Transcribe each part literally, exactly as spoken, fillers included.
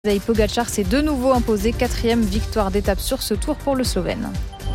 Tadej Pogačar s'est de nouveau imposé, quatrième victoire d'étape sur ce tour pour le Slovène.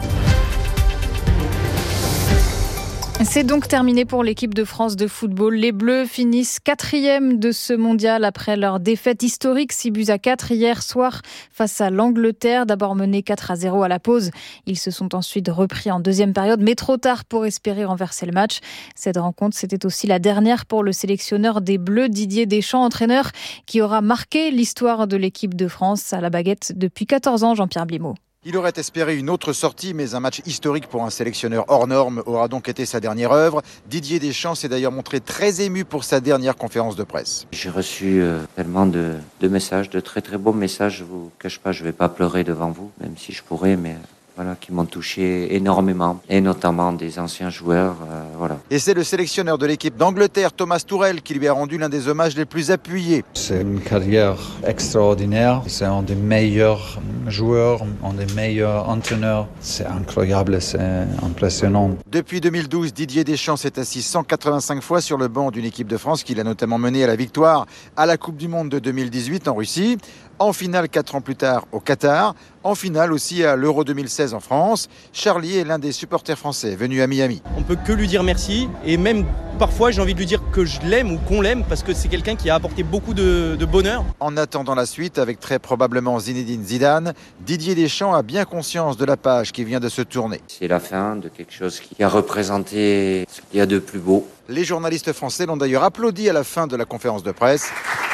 C'est donc terminé pour l'équipe de France de football. Les Bleus finissent quatrième de ce mondial après leur défaite historique six buts à quatre hier soir face à l'Angleterre. D'abord menés quatre à zéro à la pause. Ils se sont ensuite repris en deuxième période, mais trop tard pour espérer renverser le match. Cette rencontre, c'était aussi la dernière pour le sélectionneur des Bleus, Didier Deschamps, entraîneur qui aura marqué l'histoire de l'équipe de France à la baguette depuis quatorze ans, Jean-Pierre Blimaud. Il aurait espéré une autre sortie, mais un match historique pour un sélectionneur hors norme aura donc été sa dernière œuvre. Didier Deschamps s'est d'ailleurs montré très ému pour sa dernière conférence de presse. J'ai reçu euh, tellement de, de messages, de très très beaux messages. Je ne vous cache pas, je ne vais pas pleurer devant vous, même si je pourrais, mais voilà, qui m'ont touché énormément, et notamment des anciens joueurs. Euh, voilà. Et c'est le sélectionneur de l'équipe d'Angleterre, Thomas Tuchel, qui lui a rendu l'un des hommages les plus appuyés. C'est une carrière extraordinaire. C'est un des meilleurs joueurs, un des meilleurs entraîneurs. C'est incroyable, c'est impressionnant. Depuis deux mille douze, Didier Deschamps s'est assis cent quatre-vingt-cinq fois sur le banc d'une équipe de France qu'il a notamment menée à la victoire à la Coupe du Monde de deux mille dix-huit en Russie, en finale quatre ans plus tard au Qatar, en finale aussi à l'Euro deux mille seize en France. Charlie est l'un des supporters français venus à Miami. On peut que lui dire merci, et même parfois j'ai envie de lui dire que je l'aime ou qu'on l'aime parce que c'est quelqu'un qui a apporté beaucoup de, de bonheur. En attendant la suite, avec très probablement Zinedine Zidane, Didier Deschamps a bien conscience de la page qui vient de se tourner. C'est la fin de quelque chose qui a représenté ce qu'il y a de plus beau. Les journalistes français l'ont d'ailleurs applaudi à la fin de la conférence de presse.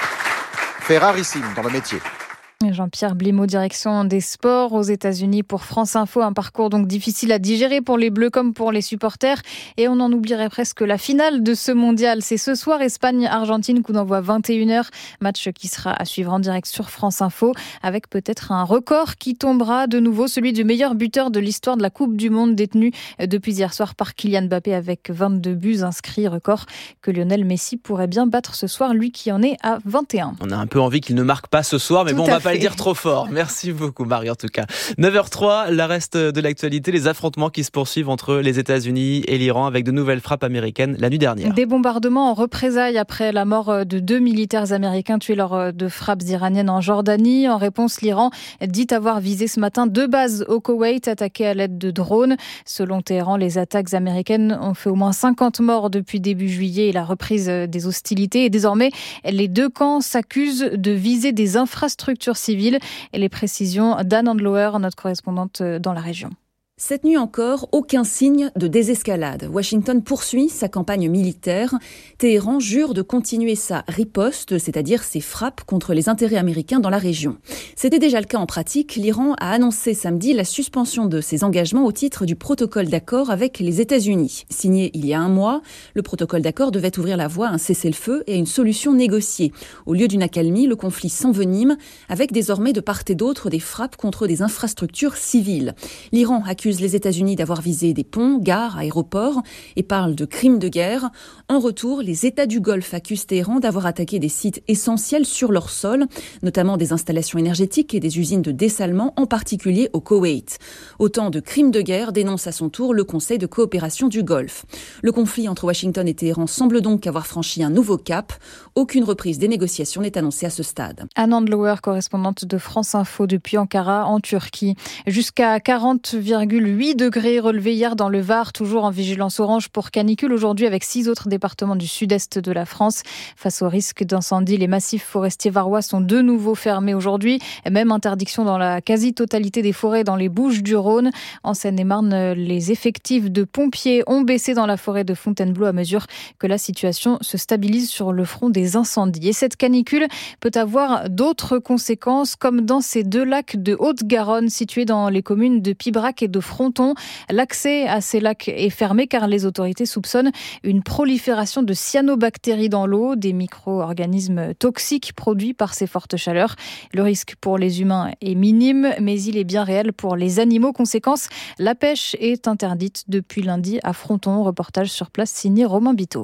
Fait rarissime dans le métier. Jean-Pierre Blimaud, direction des sports aux États-Unis pour France Info. Un parcours donc difficile à digérer pour les Bleus comme pour les supporters. Et on en oublierait presque la finale de ce mondial. C'est ce soir, Espagne-Argentine, coup d'envoi vingt et une heures. Match qui sera à suivre en direct sur France Info, avec peut-être un record qui tombera de nouveau, celui du meilleur buteur de l'histoire de la Coupe du Monde, détenu depuis hier soir par Kylian Mbappé avec vingt-deux buts inscrits. Record que Lionel Messi pourrait bien battre ce soir, lui qui en est à vingt et un. On a un peu envie qu'il ne marque pas ce soir, mais Tout bon, on va fait. pas le dire trop fort. Merci beaucoup Marie en tout cas. neuf heures trois, la reste de l'actualité, les affrontements qui se poursuivent entre les États-Unis et l'Iran avec de nouvelles frappes américaines la nuit dernière. Des bombardements en représailles après la mort de deux militaires américains tués lors de frappes iraniennes en Jordanie. En réponse, l'Iran dit avoir visé ce matin deux bases au Koweït attaquées à l'aide de drones. Selon Téhéran, les attaques américaines ont fait au moins cinquante morts depuis début juillet et la reprise des hostilités. Et désormais, les deux camps s'accusent de viser des infrastructures civiles. Et les précisions d'Anne Andlauer, notre correspondante dans la région. Cette nuit encore, aucun signe de désescalade. Washington poursuit sa campagne militaire. Téhéran jure de continuer sa riposte, c'est-à-dire ses frappes contre les intérêts américains dans la région. C'était déjà le cas en pratique. L'Iran a annoncé samedi la suspension de ses engagements au titre du protocole d'accord avec les États-Unis. Signé il y a un mois, le protocole d'accord devait ouvrir la voie à un cessez-le-feu et à une solution négociée. Au lieu d'une accalmie, le conflit s'envenime, avec désormais de part et d'autre des frappes contre des infrastructures civiles. L'Iran accuse les États-Unis d'avoir visé des ponts, gares, aéroports et parle de crimes de guerre. En retour, les États du Golfe accusent Téhéran d'avoir attaqué des sites essentiels sur leur sol, notamment des installations énergétiques et des usines de dessalement, en particulier au Koweït. Autant de crimes de guerre dénonce à son tour le Conseil de coopération du Golfe. Le conflit entre Washington et Téhéran semble donc avoir franchi un nouveau cap. Aucune reprise des négociations n'est annoncée à ce stade. Anne Andlauer, correspondante de France Info depuis Ankara, en Turquie. Jusqu'à quarante virgule huit degrés relevés hier dans le Var, toujours en vigilance orange pour canicule aujourd'hui avec six autres départements du sud-est de la France. Face au risque d'incendie, les massifs forestiers varois sont de nouveau fermés aujourd'hui. Même interdiction dans la quasi-totalité des forêts dans les Bouches-du-Rhône. En Seine-et-Marne, les effectifs de pompiers ont baissé dans la forêt de Fontainebleau à mesure que la situation se stabilise sur le front des incendies. Et cette canicule peut avoir d'autres conséquences, comme dans ces deux lacs de Haute-Garonne situés dans les communes de Pibrac et de Fronton. L'accès à ces lacs est fermé car les autorités soupçonnent une prolifération de cyanobactéries dans l'eau, des micro-organismes toxiques produits par ces fortes chaleurs. Le risque pour les humains est minime, mais il est bien réel pour les animaux. Conséquence, la pêche est interdite depuis lundi à Fronton. Reportage sur place signé Romain Biteau.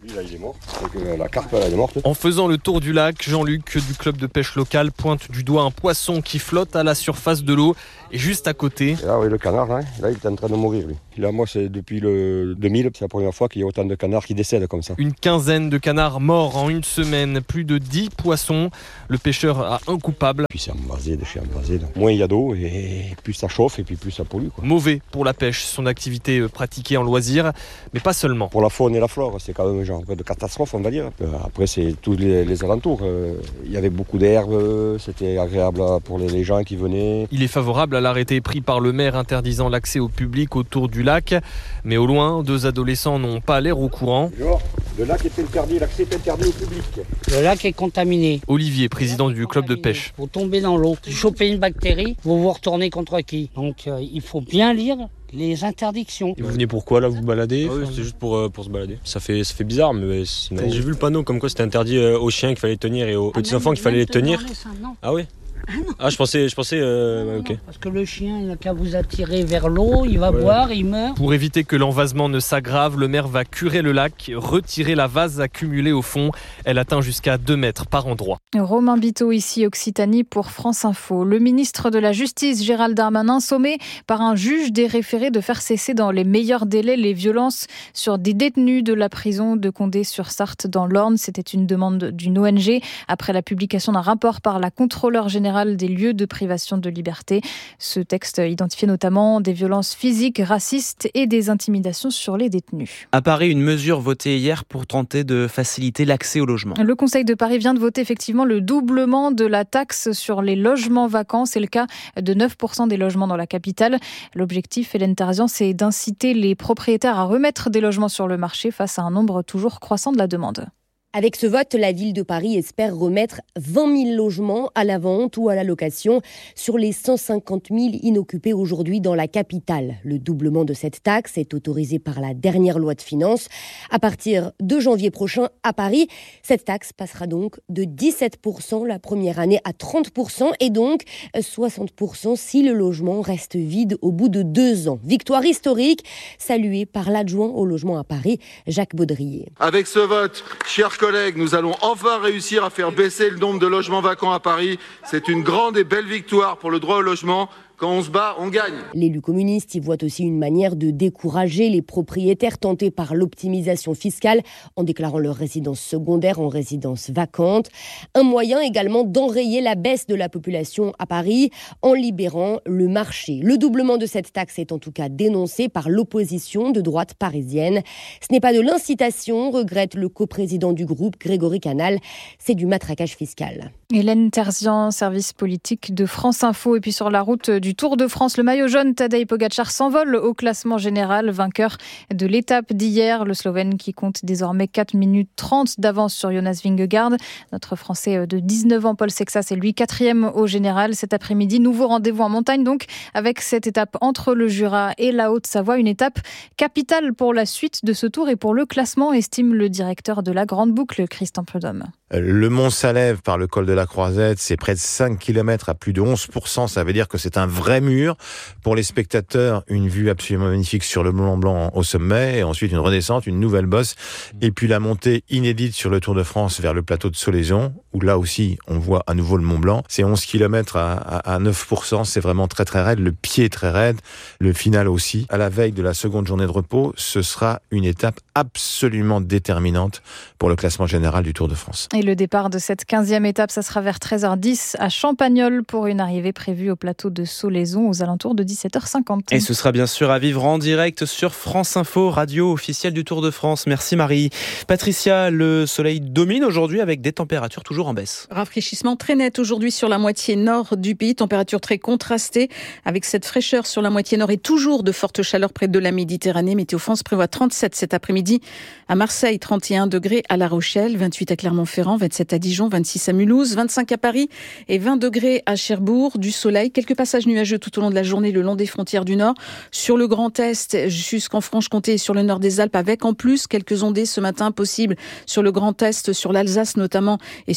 Lui, là, il est mort. Donc, euh, la carpe, elle est morte. En faisant le tour du lac, Jean-Luc du club de pêche local pointe du doigt un poisson qui flotte à la surface de l'eau et juste à côté. Et là, oui, le canard, hein, là, il est en train de mourir, lui. Là, moi, c'est depuis le deux mille, c'est la première fois qu'il y a autant de canards qui décèdent comme ça. Une quinzaine de canards morts en une semaine, plus de dix poissons. Le pêcheur a un coupable. Puis c'est envasé, de chez envasé. Donc. Moins il y a d'eau et plus ça chauffe et puis plus ça pollue, quoi. Mauvais pour la pêche, son activité pratiquée en loisir, mais pas seulement. Pour la faune et la flore, c'est quand même un genre de catastrophe, on va dire. Après, c'est tous les, les alentours. Il y avait beaucoup d'herbes, c'était agréable pour les, les gens qui venaient. Il est favorable à l'arrêté pris par le maire interdisant l'accès au public autour du lac. Mais au loin, deux adolescents n'ont pas l'air au courant. Genre, le lac est interdit, l'accès est interdit au public. Le lac est contaminé. Olivier, président du club de pêche. Vous tombez dans l'eau, vous chopez une bactérie, vous vous retournez contre qui? Donc euh, il faut bien lire les interdictions. Et vous venez pourquoi là, vous baladez? Ah oui, c'est juste pour, euh, pour se balader. Ça fait, ça fait bizarre, mais sinon... J'ai vu le panneau comme quoi c'était interdit euh, aux chiens qu'il fallait tenir et aux ah, petits enfants qu'il fallait les tenir. Ça, ah oui. Ah, non. ah je pensais, je pensais euh, non, non, ok. Parce que le chien, il n'a qu'à vous attirer vers l'eau, il va ouais. boire, il meurt. Pour éviter que l'envasement ne s'aggrave, le maire va curer le lac, retirer la vase accumulée au fond. Elle atteint jusqu'à deux mètres par endroit. Romain Biteau, ici Occitanie pour France Info. Le ministre de la Justice, Gérald Darmanin, sommé par un juge des référés de faire cesser dans les meilleurs délais les violences sur des détenus de la prison de Condé-sur-Sarthe dans l'Orne. C'était une demande d'une O N G après la publication d'un rapport par la contrôleure générale des lieux de privation de liberté. Ce texte identifiait notamment des violences physiques, racistes et des intimidations sur les détenus. À Paris, une mesure votée hier pour tenter de faciliter l'accès au logement. Le Conseil de Paris vient de voter effectivement le doublement de la taxe sur les logements vacants. C'est le cas de neuf pour cent des logements dans la capitale. L'objectif, Hélène Tarzian, c'est d'inciter les propriétaires à remettre des logements sur le marché face à un nombre toujours croissant de la demande. Avec ce vote, la ville de Paris espère remettre vingt mille logements à la vente ou à la location sur les cent cinquante mille inoccupés aujourd'hui dans la capitale. Le doublement de cette taxe est autorisé par la dernière loi de finances. À partir de janvier prochain à Paris, cette taxe passera donc de dix-sept pour cent la première année à trente pour cent et donc soixante pour cent si le logement reste vide au bout de deux ans. Victoire historique saluée par l'adjoint au logement à Paris, Jacques Baudrier. Avec ce vote, chers collègues, nous allons enfin réussir à faire baisser le nombre de logements vacants à Paris. C'est une grande et belle victoire pour le droit au logement. Quand on se bat, on gagne. L'élu communiste y voit aussi une manière de décourager les propriétaires tentés par l'optimisation fiscale en déclarant leur résidence secondaire en résidence vacante. Un moyen également d'enrayer la baisse de la population à Paris en libérant le marché. Le doublement de cette taxe est en tout cas dénoncé par l'opposition de droite parisienne. Ce n'est pas de l'incitation, regrette le coprésident du groupe, Grégory Canal. C'est du matraquage fiscal. Hélène Tarzian, service politique de France Info. Et puis sur la route du Tour de France, le maillot jaune Tadej Pogačar s'envole au classement général, vainqueur de l'étape d'hier. Le Slovène qui compte désormais quatre minutes trente d'avance sur Jonas Vingegaard. Notre Français de dix-neuf ans, Paul Sexas, est lui quatrième au général. Cet après-midi, nouveau rendez-vous en montagne donc avec cette étape entre le Jura et la Haute-Savoie. Une étape capitale pour la suite de ce tour et pour le classement, estime le directeur de la Grande Boucle, Christian Prudhomme. Le Mont Salève par le col de la Croisette, c'est près de cinq kilomètres à plus de onze pour cent. Ça veut dire que c'est un vrai mur. Pour les spectateurs, une vue absolument magnifique sur le Mont Blanc au sommet. Et ensuite, une redescente, une nouvelle bosse. Et puis la montée inédite sur le Tour de France vers le plateau de Soleison, où là aussi, on voit à nouveau le Mont Blanc. C'est onze kilomètres à, à, à neuf pour cent. C'est vraiment très très raide. Le pied est très raide. Le final aussi. À la veille de la seconde journée de repos, ce sera une étape absolument déterminante pour le classement général du Tour de France. Et le départ de cette quinzième étape, ça sera vers treize heures dix à Champagnole pour une arrivée prévue au plateau de Soleison aux alentours de dix-sept heures cinquante. Et ce sera bien sûr à vivre en direct sur France Info, radio officielle du Tour de France. Merci Marie. Patricia, le soleil domine aujourd'hui avec des températures toujours en baisse. Rafraîchissement très net aujourd'hui sur la moitié nord du pays, température très contrastée avec cette fraîcheur sur la moitié nord et toujours de fortes chaleurs près de la Méditerranée. Météo France prévoit trente-sept cet après-midi à Marseille, trente et un degrés à La Rochelle, vingt-huit à Clermont-Ferrand, vingt-sept à Dijon, vingt-six à Mulhouse, vingt-cinq à Paris et vingt degrés à Cherbourg. Du soleil, quelques passages nuageux tout au long de la journée le long des frontières du Nord. Sur le Grand Est jusqu'en Franche-Comté et sur le nord des Alpes avec en plus quelques ondées ce matin possibles sur le Grand Est, sur l'Alsace notamment et sur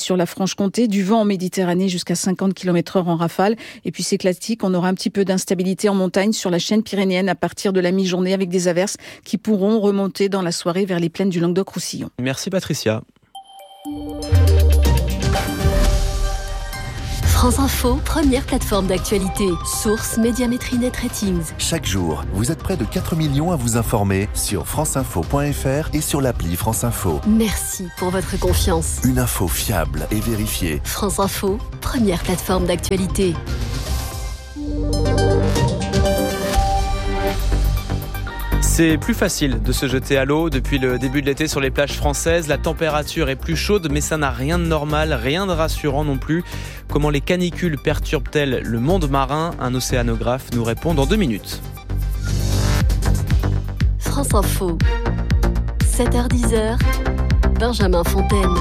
sur la Franche-Comté, du vent en Méditerranée jusqu'à cinquante kilomètres heure en rafale. Et puis c'est classique, on aura un petit peu d'instabilité en montagne sur la chaîne pyrénéenne à partir de la mi-journée avec des averses qui pourront remonter dans la soirée vers les plaines du Languedoc-Roussillon. Merci Patricia. France Info, première plateforme d'actualité. Source Médiamétrie Net Ratings. Chaque jour, vous êtes près de quatre millions à vous informer sur franceinfo point f r et sur l'appli France Info. Merci pour votre confiance. Une info fiable et vérifiée. France Info, première plateforme d'actualité. C'est plus facile de se jeter à l'eau depuis le début de l'été sur les plages françaises. La température est plus chaude, mais ça n'a rien de normal, rien de rassurant non plus. Comment les canicules perturbent-elles le monde marin ? Un océanographe nous répond dans deux minutes. France Info, sept heures dix, Benjamin Fontaine.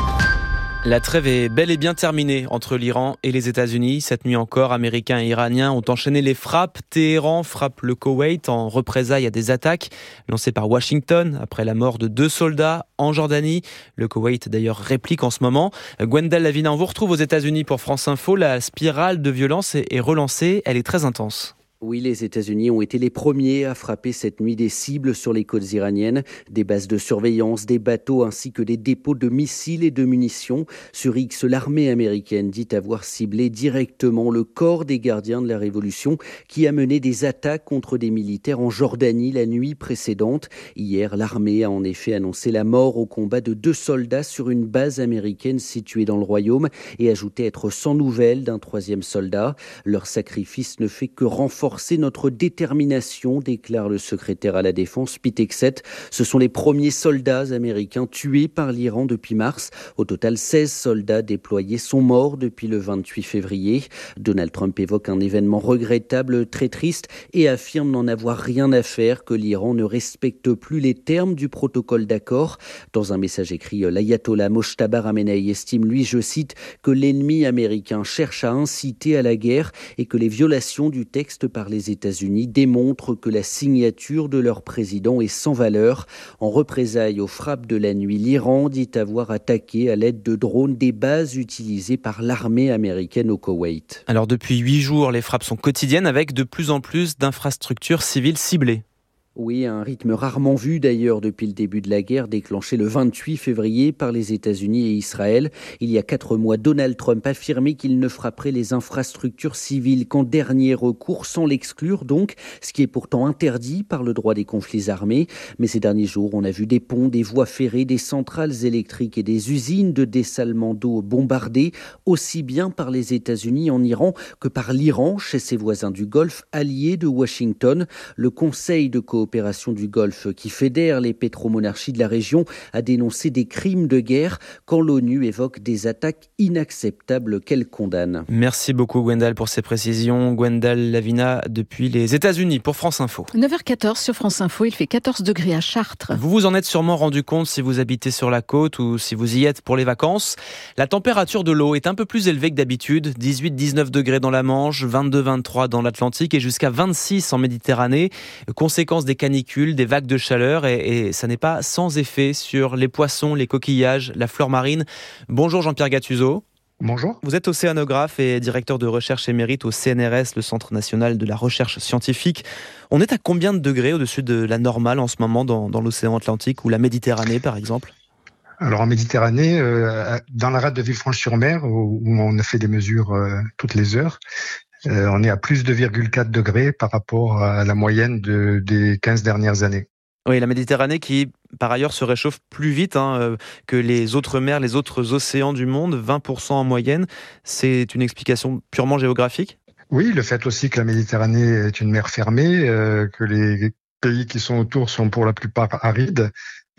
La trêve est bel et bien terminée entre l'Iran et les États-Unis. Cette nuit encore, Américains et Iraniens ont enchaîné les frappes. Téhéran frappe le Koweït en représailles à des attaques lancées par Washington après la mort de deux soldats en Jordanie. Le Koweït d'ailleurs réplique en ce moment. Gwendal Lavina, on vous retrouve aux États-Unis pour France Info. La spirale de violence est relancée, elle est très intense. Oui, les États-Unis ont été les premiers à frapper cette nuit des cibles sur les côtes iraniennes, des bases de surveillance, des bateaux ainsi que des dépôts de missiles et de munitions. Sur X, l'armée américaine dit avoir ciblé directement le corps des gardiens de la Révolution qui a mené des attaques contre des militaires en Jordanie la nuit précédente. Hier, l'armée a en effet annoncé la mort au combat de deux soldats sur une base américaine située dans le royaume et ajouté être sans nouvelles d'un troisième soldat. Leur sacrifice ne fait que renforcer notre détermination, déclare le secrétaire à la Défense, Pete Hegseth. Ce sont les premiers soldats américains tués par l'Iran depuis mars. Au total, seize soldats déployés sont morts depuis le vingt-huit février. Donald Trump évoque un événement regrettable, très triste, et affirme n'en avoir rien à faire, que l'Iran ne respecte plus les termes du protocole d'accord. Dans un message écrit, l'ayatollah Mojtaba Khamenei estime, lui, je cite, que l'ennemi américain cherche à inciter à la guerre et que les violations du texte par les États-Unis démontrent que la signature de leur président est sans valeur. En représailles aux frappes de la nuit, l'Iran dit avoir attaqué à l'aide de drones des bases utilisées par l'armée américaine au Koweït. Alors depuis huit jours, les frappes sont quotidiennes avec de plus en plus d'infrastructures civiles ciblées. Oui, un rythme rarement vu d'ailleurs depuis le début de la guerre, déclenché le vingt-huit février par les États-Unis et Israël. Il y a quatre mois, Donald Trump affirmait qu'il ne frapperait les infrastructures civiles qu'en dernier recours, sans l'exclure donc, ce qui est pourtant interdit par le droit des conflits armés. Mais ces derniers jours, on a vu des ponts, des voies ferrées, des centrales électriques et des usines de dessalement d'eau bombardées, aussi bien par les États-Unis en Iran que par l'Iran, chez ses voisins du Golfe, alliés de Washington. Le Conseil de coopération du Golfe, qui fédère les pétromonarchies de la région, a dénoncé des crimes de guerre quand l'ONU évoque des attaques inacceptables qu'elle condamne. Merci beaucoup Gwendal pour ces précisions. Gwendal Lavina depuis les États-Unis pour France Info. neuf heures quatorze sur France Info, il fait quatorze degrés à Chartres. Vous vous en êtes sûrement rendu compte si vous habitez sur la côte ou si vous y êtes pour les vacances. La température de l'eau est un peu plus élevée que d'habitude, dix-huit à dix-neuf degrés dans la Manche, vingt-deux à vingt-trois dans l'Atlantique et jusqu'à vingt-six en Méditerranée. Conséquence des canicules, des vagues de chaleur et, et ça n'est pas sans effet sur les poissons, les coquillages, la flore marine. Bonjour Jean-Pierre Gattuso. Bonjour. Vous êtes océanographe et directeur de recherche émérite au C N R S, le Centre national de la recherche scientifique. On est à combien de degrés au-dessus de la normale en ce moment dans, dans l'océan Atlantique ou la Méditerranée par exemple ? Alors en Méditerranée, euh, dans la rade de Villefranche-sur-Mer, où, où on a fait des mesures euh, toutes les heures, Euh, on est à plus de deux virgule quatre degrés par rapport à la moyenne de, des quinze dernières années. Oui, la Méditerranée qui, par ailleurs, se réchauffe plus vite hein, que les autres mers, les autres océans du monde, vingt pour cent en moyenne. C'est une explication purement géographique ? Oui, le fait aussi que la Méditerranée est une mer fermée, euh, que les pays qui sont autour sont pour la plupart arides.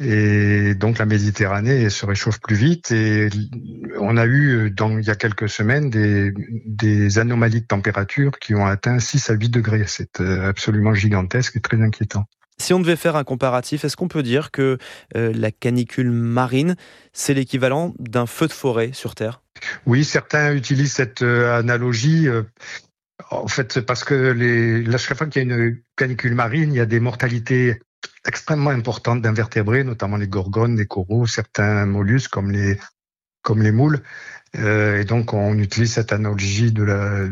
Et donc la Méditerranée se réchauffe plus vite et on a eu dans, il y a quelques semaines des, des anomalies de température qui ont atteint six à huit degrés. C'est absolument gigantesque et très inquiétant. Si on devait faire un comparatif, est-ce qu'on peut dire que euh, la canicule marine, c'est l'équivalent d'un feu de forêt sur Terre ? Oui, certains utilisent cette euh, analogie. Euh, en fait, c'est parce que les, là, chaque fois qu'il y a une canicule marine, il y a des mortalités extrêmement importantes d'invertébrés, notamment les gorgones, les coraux, certains mollusques comme les, comme les moules. Euh, et donc, on utilise cette analogie de la,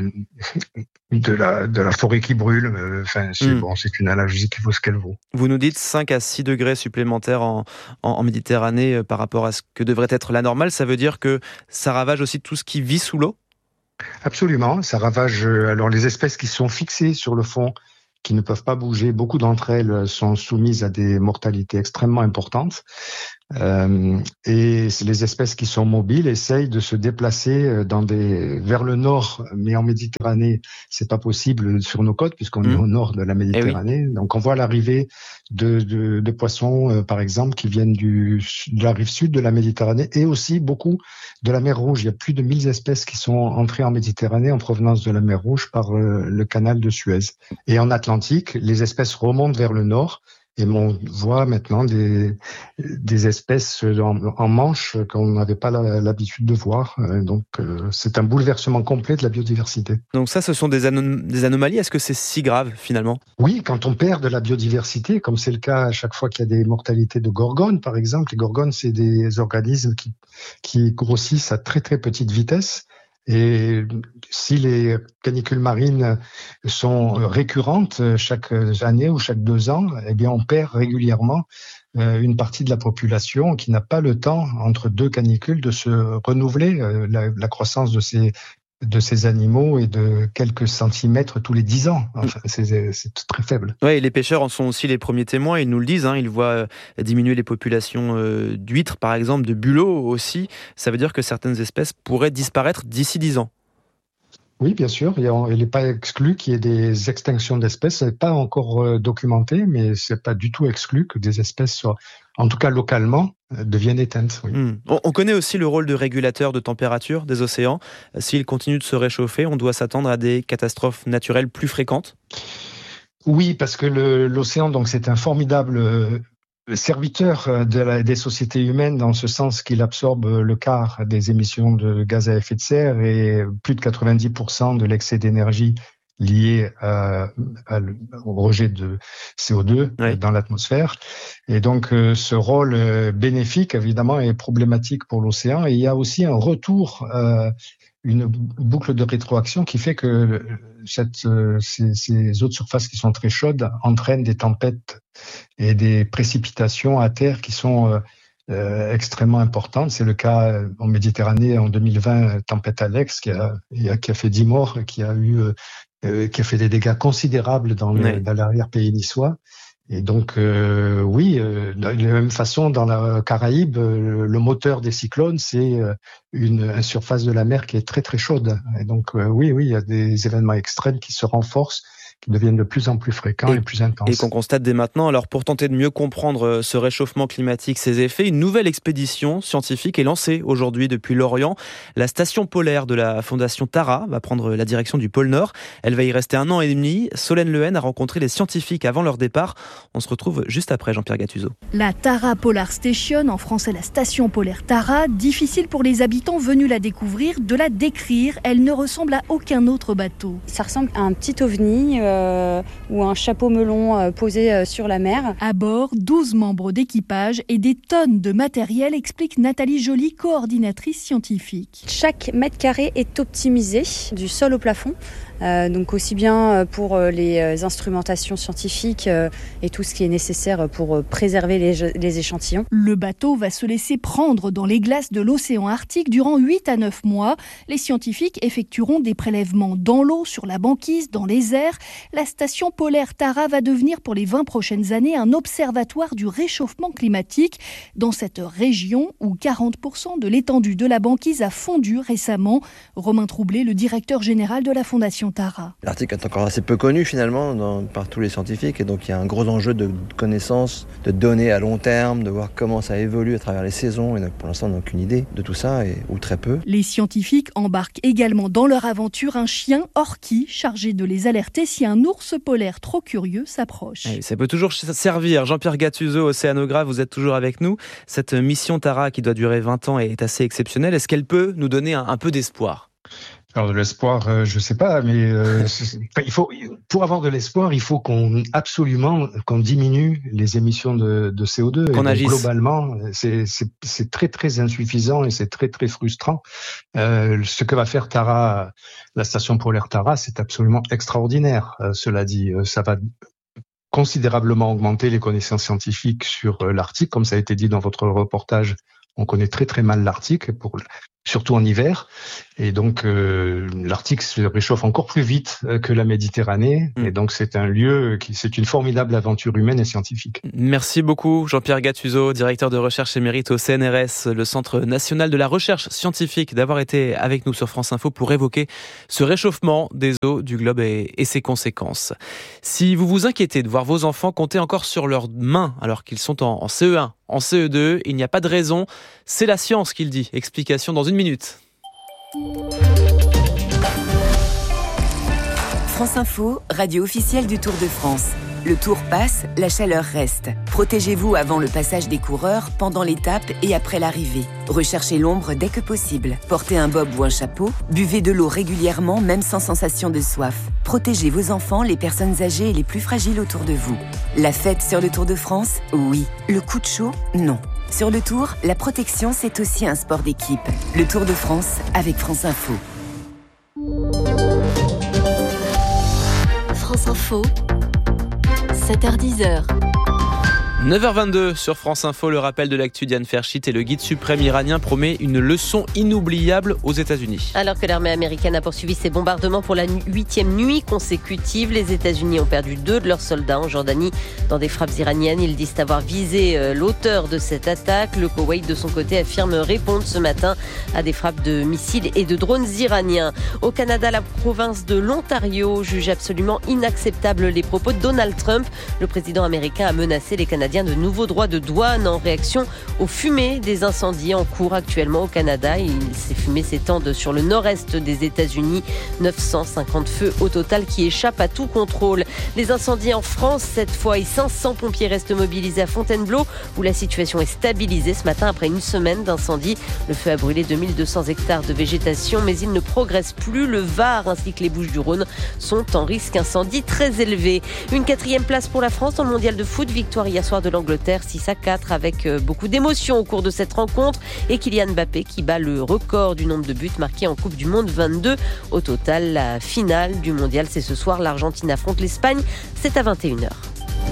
de la, de la forêt qui brûle. Enfin, c'est mmh. bon, c'est une analogie qui vaut ce qu'elle vaut. Vous nous dites cinq à six degrés supplémentaires en, en, en Méditerranée euh, par rapport à ce que devrait être la normale. Ça veut dire que ça ravage aussi tout ce qui vit sous l'eau ? Absolument. Ça ravage, alors, les espèces qui sont fixées sur le fond, qui ne peuvent pas bouger. Beaucoup d'entre elles sont soumises à des mortalités extrêmement importantes. Euh, et les espèces qui sont mobiles essayent de se déplacer dans des, vers le nord, mais en Méditerranée, c'est pas possible sur nos côtes puisqu'on mmh. est au nord de la Méditerranée. Oui. Donc on voit l'arrivée de, de, de poissons, euh, par exemple, qui viennent du, de la rive sud de la Méditerranée et aussi beaucoup de la mer Rouge. Il y a plus de mille espèces qui sont entrées en Méditerranée en provenance de la mer Rouge par euh, le canal de Suez. Et en Atlantique, les espèces remontent vers le nord. Et on voit maintenant des, des espèces en, en manche qu'on n'avait pas la, l'habitude de voir. Donc, euh, c'est un bouleversement complet de la biodiversité. Donc ça, ce sont des, anom- des anomalies. Est-ce que c'est si grave, finalement ? Oui, quand on perd de la biodiversité, comme c'est le cas à chaque fois qu'il y a des mortalités de gorgones, par exemple. Les gorgones, c'est des organismes qui, qui grossissent à très, très petite vitesse. Et si les canicules marines sont récurrentes chaque année ou chaque deux ans, eh bien, on perd régulièrement une partie de la population qui n'a pas le temps, entre deux canicules, de se renouveler. La, la croissance de ces, de ces animaux est de quelques centimètres tous les dix ans. Enfin, c'est, c'est très faible. Oui, et les pêcheurs en sont aussi les premiers témoins. Ils nous le disent. Hein, ils voient diminuer les populations euh, d'huîtres, par exemple, de bulots aussi. Ça veut dire que certaines espèces pourraient disparaître d'ici dix ans. Oui, bien sûr. Il n'est pas exclu qu'il y ait des extinctions d'espèces. Ce n'est pas encore euh, documenté, mais ce n'est pas du tout exclu que des espèces soient, en tout cas localement, euh, deviennent éteintes. Oui. Mmh. On, on connaît aussi le rôle de régulateur de température des océans. S'ils continuent de se réchauffer, on doit s'attendre à des catastrophes naturelles plus fréquentes ? Oui, parce que le, l'océan, donc, c'est un formidable euh, serviteur de la, des sociétés humaines dans ce sens qu'il absorbe le quart des émissions de gaz à effet de serre et plus de quatre-vingt-dix pour cent de l'excès d'énergie lié à, à, au rejet de C O deux oui. dans l'atmosphère. Et donc, euh, ce rôle euh, bénéfique, évidemment, est problématique pour l'océan. Et il y a aussi un retour, euh, une boucle de rétroaction qui fait que cette, euh, ces, ces eaux de surface qui sont très chaudes entraînent des tempêtes et des précipitations à terre qui sont euh, euh, extrêmement importantes. C'est le cas euh, en Méditerranée en deux mille vingt, tempête Alex, qui a, qui a fait dix morts, qui a eu euh, qui a fait des dégâts considérables dans, le, oui. dans l'arrière-pays niçois. Et donc, euh, oui, euh, de la même façon, dans la Caraïbe, euh, le moteur des cyclones, c'est euh, une, une surface de la mer qui est très, très chaude. Et donc, euh, oui, oui, il y a des événements extrêmes qui se renforcent, qui deviennent de plus en plus fréquents et, et plus intenses. Et qu'on constate dès maintenant. Alors, pour tenter de mieux comprendre ce réchauffement climatique, ses effets, une nouvelle expédition scientifique est lancée aujourd'hui depuis l'Orient. La station polaire de la Fondation Tara va prendre la direction du pôle Nord. Elle va y rester un an et demi. Solène Lehen a rencontré les scientifiques avant leur départ. On se retrouve juste après, Jean-Pierre Gattuso. La Tara Polar Station, en français la station polaire Tara, difficile pour les habitants venus la découvrir de la décrire. Elle ne ressemble à aucun autre bateau. Ça ressemble à un petit ovni euh, ou un chapeau melon euh, posé euh, sur la mer. À bord, douze membres d'équipage et des tonnes de matériel, explique Nathalie Joly, coordinatrice scientifique. Chaque mètre carré est optimisé du sol au plafond. Euh, donc aussi bien pour les instrumentations scientifiques euh, et tout ce qui est nécessaire pour préserver les, les échantillons. Le bateau va se laisser prendre dans les glaces de l'océan Arctique durant huit à neuf mois. Les scientifiques effectueront des prélèvements dans l'eau, sur la banquise, dans les airs. La station polaire Tara va devenir pour les vingt prochaines années un observatoire du réchauffement climatique dans cette région où quarante pour cent de l'étendue de la banquise a fondu récemment. Romain Troublé, le directeur général de la Fondation Tara. L'Arctique est encore assez peu connu finalement dans, par tous les scientifiques et donc il y a un gros enjeu de connaissances, de données à long terme, de voir comment ça évolue à travers les saisons et donc pour l'instant on n'a aucune idée de tout ça et, ou très peu. Les scientifiques embarquent également dans leur aventure un chien Orki chargé de les alerter si un ours polaire trop curieux s'approche. Et ça peut toujours servir. Jean-Pierre Gattuso, océanographe, vous êtes toujours avec nous. Cette mission Tara qui doit durer vingt ans est assez exceptionnelle. Est-ce qu'elle peut nous donner un, un peu d'espoir ? Alors de l'espoir, euh, je sais pas, mais euh, il faut, pour avoir de l'espoir, il faut qu'on absolument qu'on diminue les émissions de, de C O deux. Qu'on et agisse. Globalement, c'est, c'est, c'est très très insuffisant et c'est très très frustrant. Euh, ce que va faire Tara, la station polaire Tara, c'est absolument extraordinaire. Euh, cela dit, euh, ça va considérablement augmenter les connaissances scientifiques sur euh, l'Arctique, comme ça a été dit dans votre reportage. On connaît très très mal l'Arctique, pour, surtout en hiver. Et donc, euh, l'Arctique se réchauffe encore plus vite que la Méditerranée. Mmh. Et donc, c'est un lieu, qui, c'est une formidable aventure humaine et scientifique. Merci beaucoup, Jean-Pierre Gattuso, directeur de recherche émérite au C N R S, le Centre national de la recherche scientifique, d'avoir été avec nous sur France Info pour évoquer ce réchauffement des eaux du globe et, et ses conséquences. Si vous vous inquiétez de voir vos enfants compter encore sur leurs mains alors qu'ils sont en, en C E un, en C E deux, il n'y a pas de raison. C'est la science qui le dit. Explication dans une minute. France Info, radio officielle du Tour de France. Le Tour passe, la chaleur reste. Protégez-vous avant le passage des coureurs, pendant l'étape et après l'arrivée. Recherchez l'ombre dès que possible. Portez un bob ou un chapeau. Buvez de l'eau régulièrement, même sans sensation de soif. Protégez vos enfants, les personnes âgées et les plus fragiles autour de vous. La fête sur le Tour de France, oui. Le coup de chaud, non. Sur le Tour, la protection, c'est aussi un sport d'équipe. Le Tour de France avec France Info. France Info, sept heures dix. neuf heures vingt-deux sur France Info, le rappel de l'actu Diane Ferchit et le guide suprême iranien promet une leçon inoubliable aux États-Unis. Alors que l'armée américaine a poursuivi ses bombardements pour la huitième nuit consécutive, les États-Unis ont perdu deux de leurs soldats en Jordanie dans des frappes iraniennes. Ils disent avoir visé l'auteur de cette attaque. Le Koweït, de son côté, affirme répondre ce matin à des frappes de missiles et de drones iraniens. Au Canada, la province de l'Ontario juge absolument inacceptable les propos de Donald Trump. Le président américain a menacé les Canadiens de nouveaux droits de douane en réaction aux fumées des incendies en cours actuellement au Canada. Il, ces fumées s'étendent sur le nord-est des États-Unis. neuf cent cinquante feux au total qui échappent à tout contrôle. Les incendies en France cette fois et cinq cents pompiers restent mobilisés à Fontainebleau où la situation est stabilisée ce matin après une semaine d'incendie. Le feu a brûlé deux mille deux cents hectares de végétation mais il ne progresse plus. Le Var ainsi que les Bouches-du-Rhône sont en risque incendie très élevé. Une quatrième place pour la France dans le mondial de foot. Victoire hier soir de l'Angleterre six à quatre avec beaucoup d'émotions au cours de cette rencontre et Kylian Mbappé qui bat le record du nombre de buts marqués en Coupe du Monde, vingt-deux. Au total, la finale du mondial, c'est ce soir. L'Argentine affronte l'Espagne, c'est à vingt et une heures.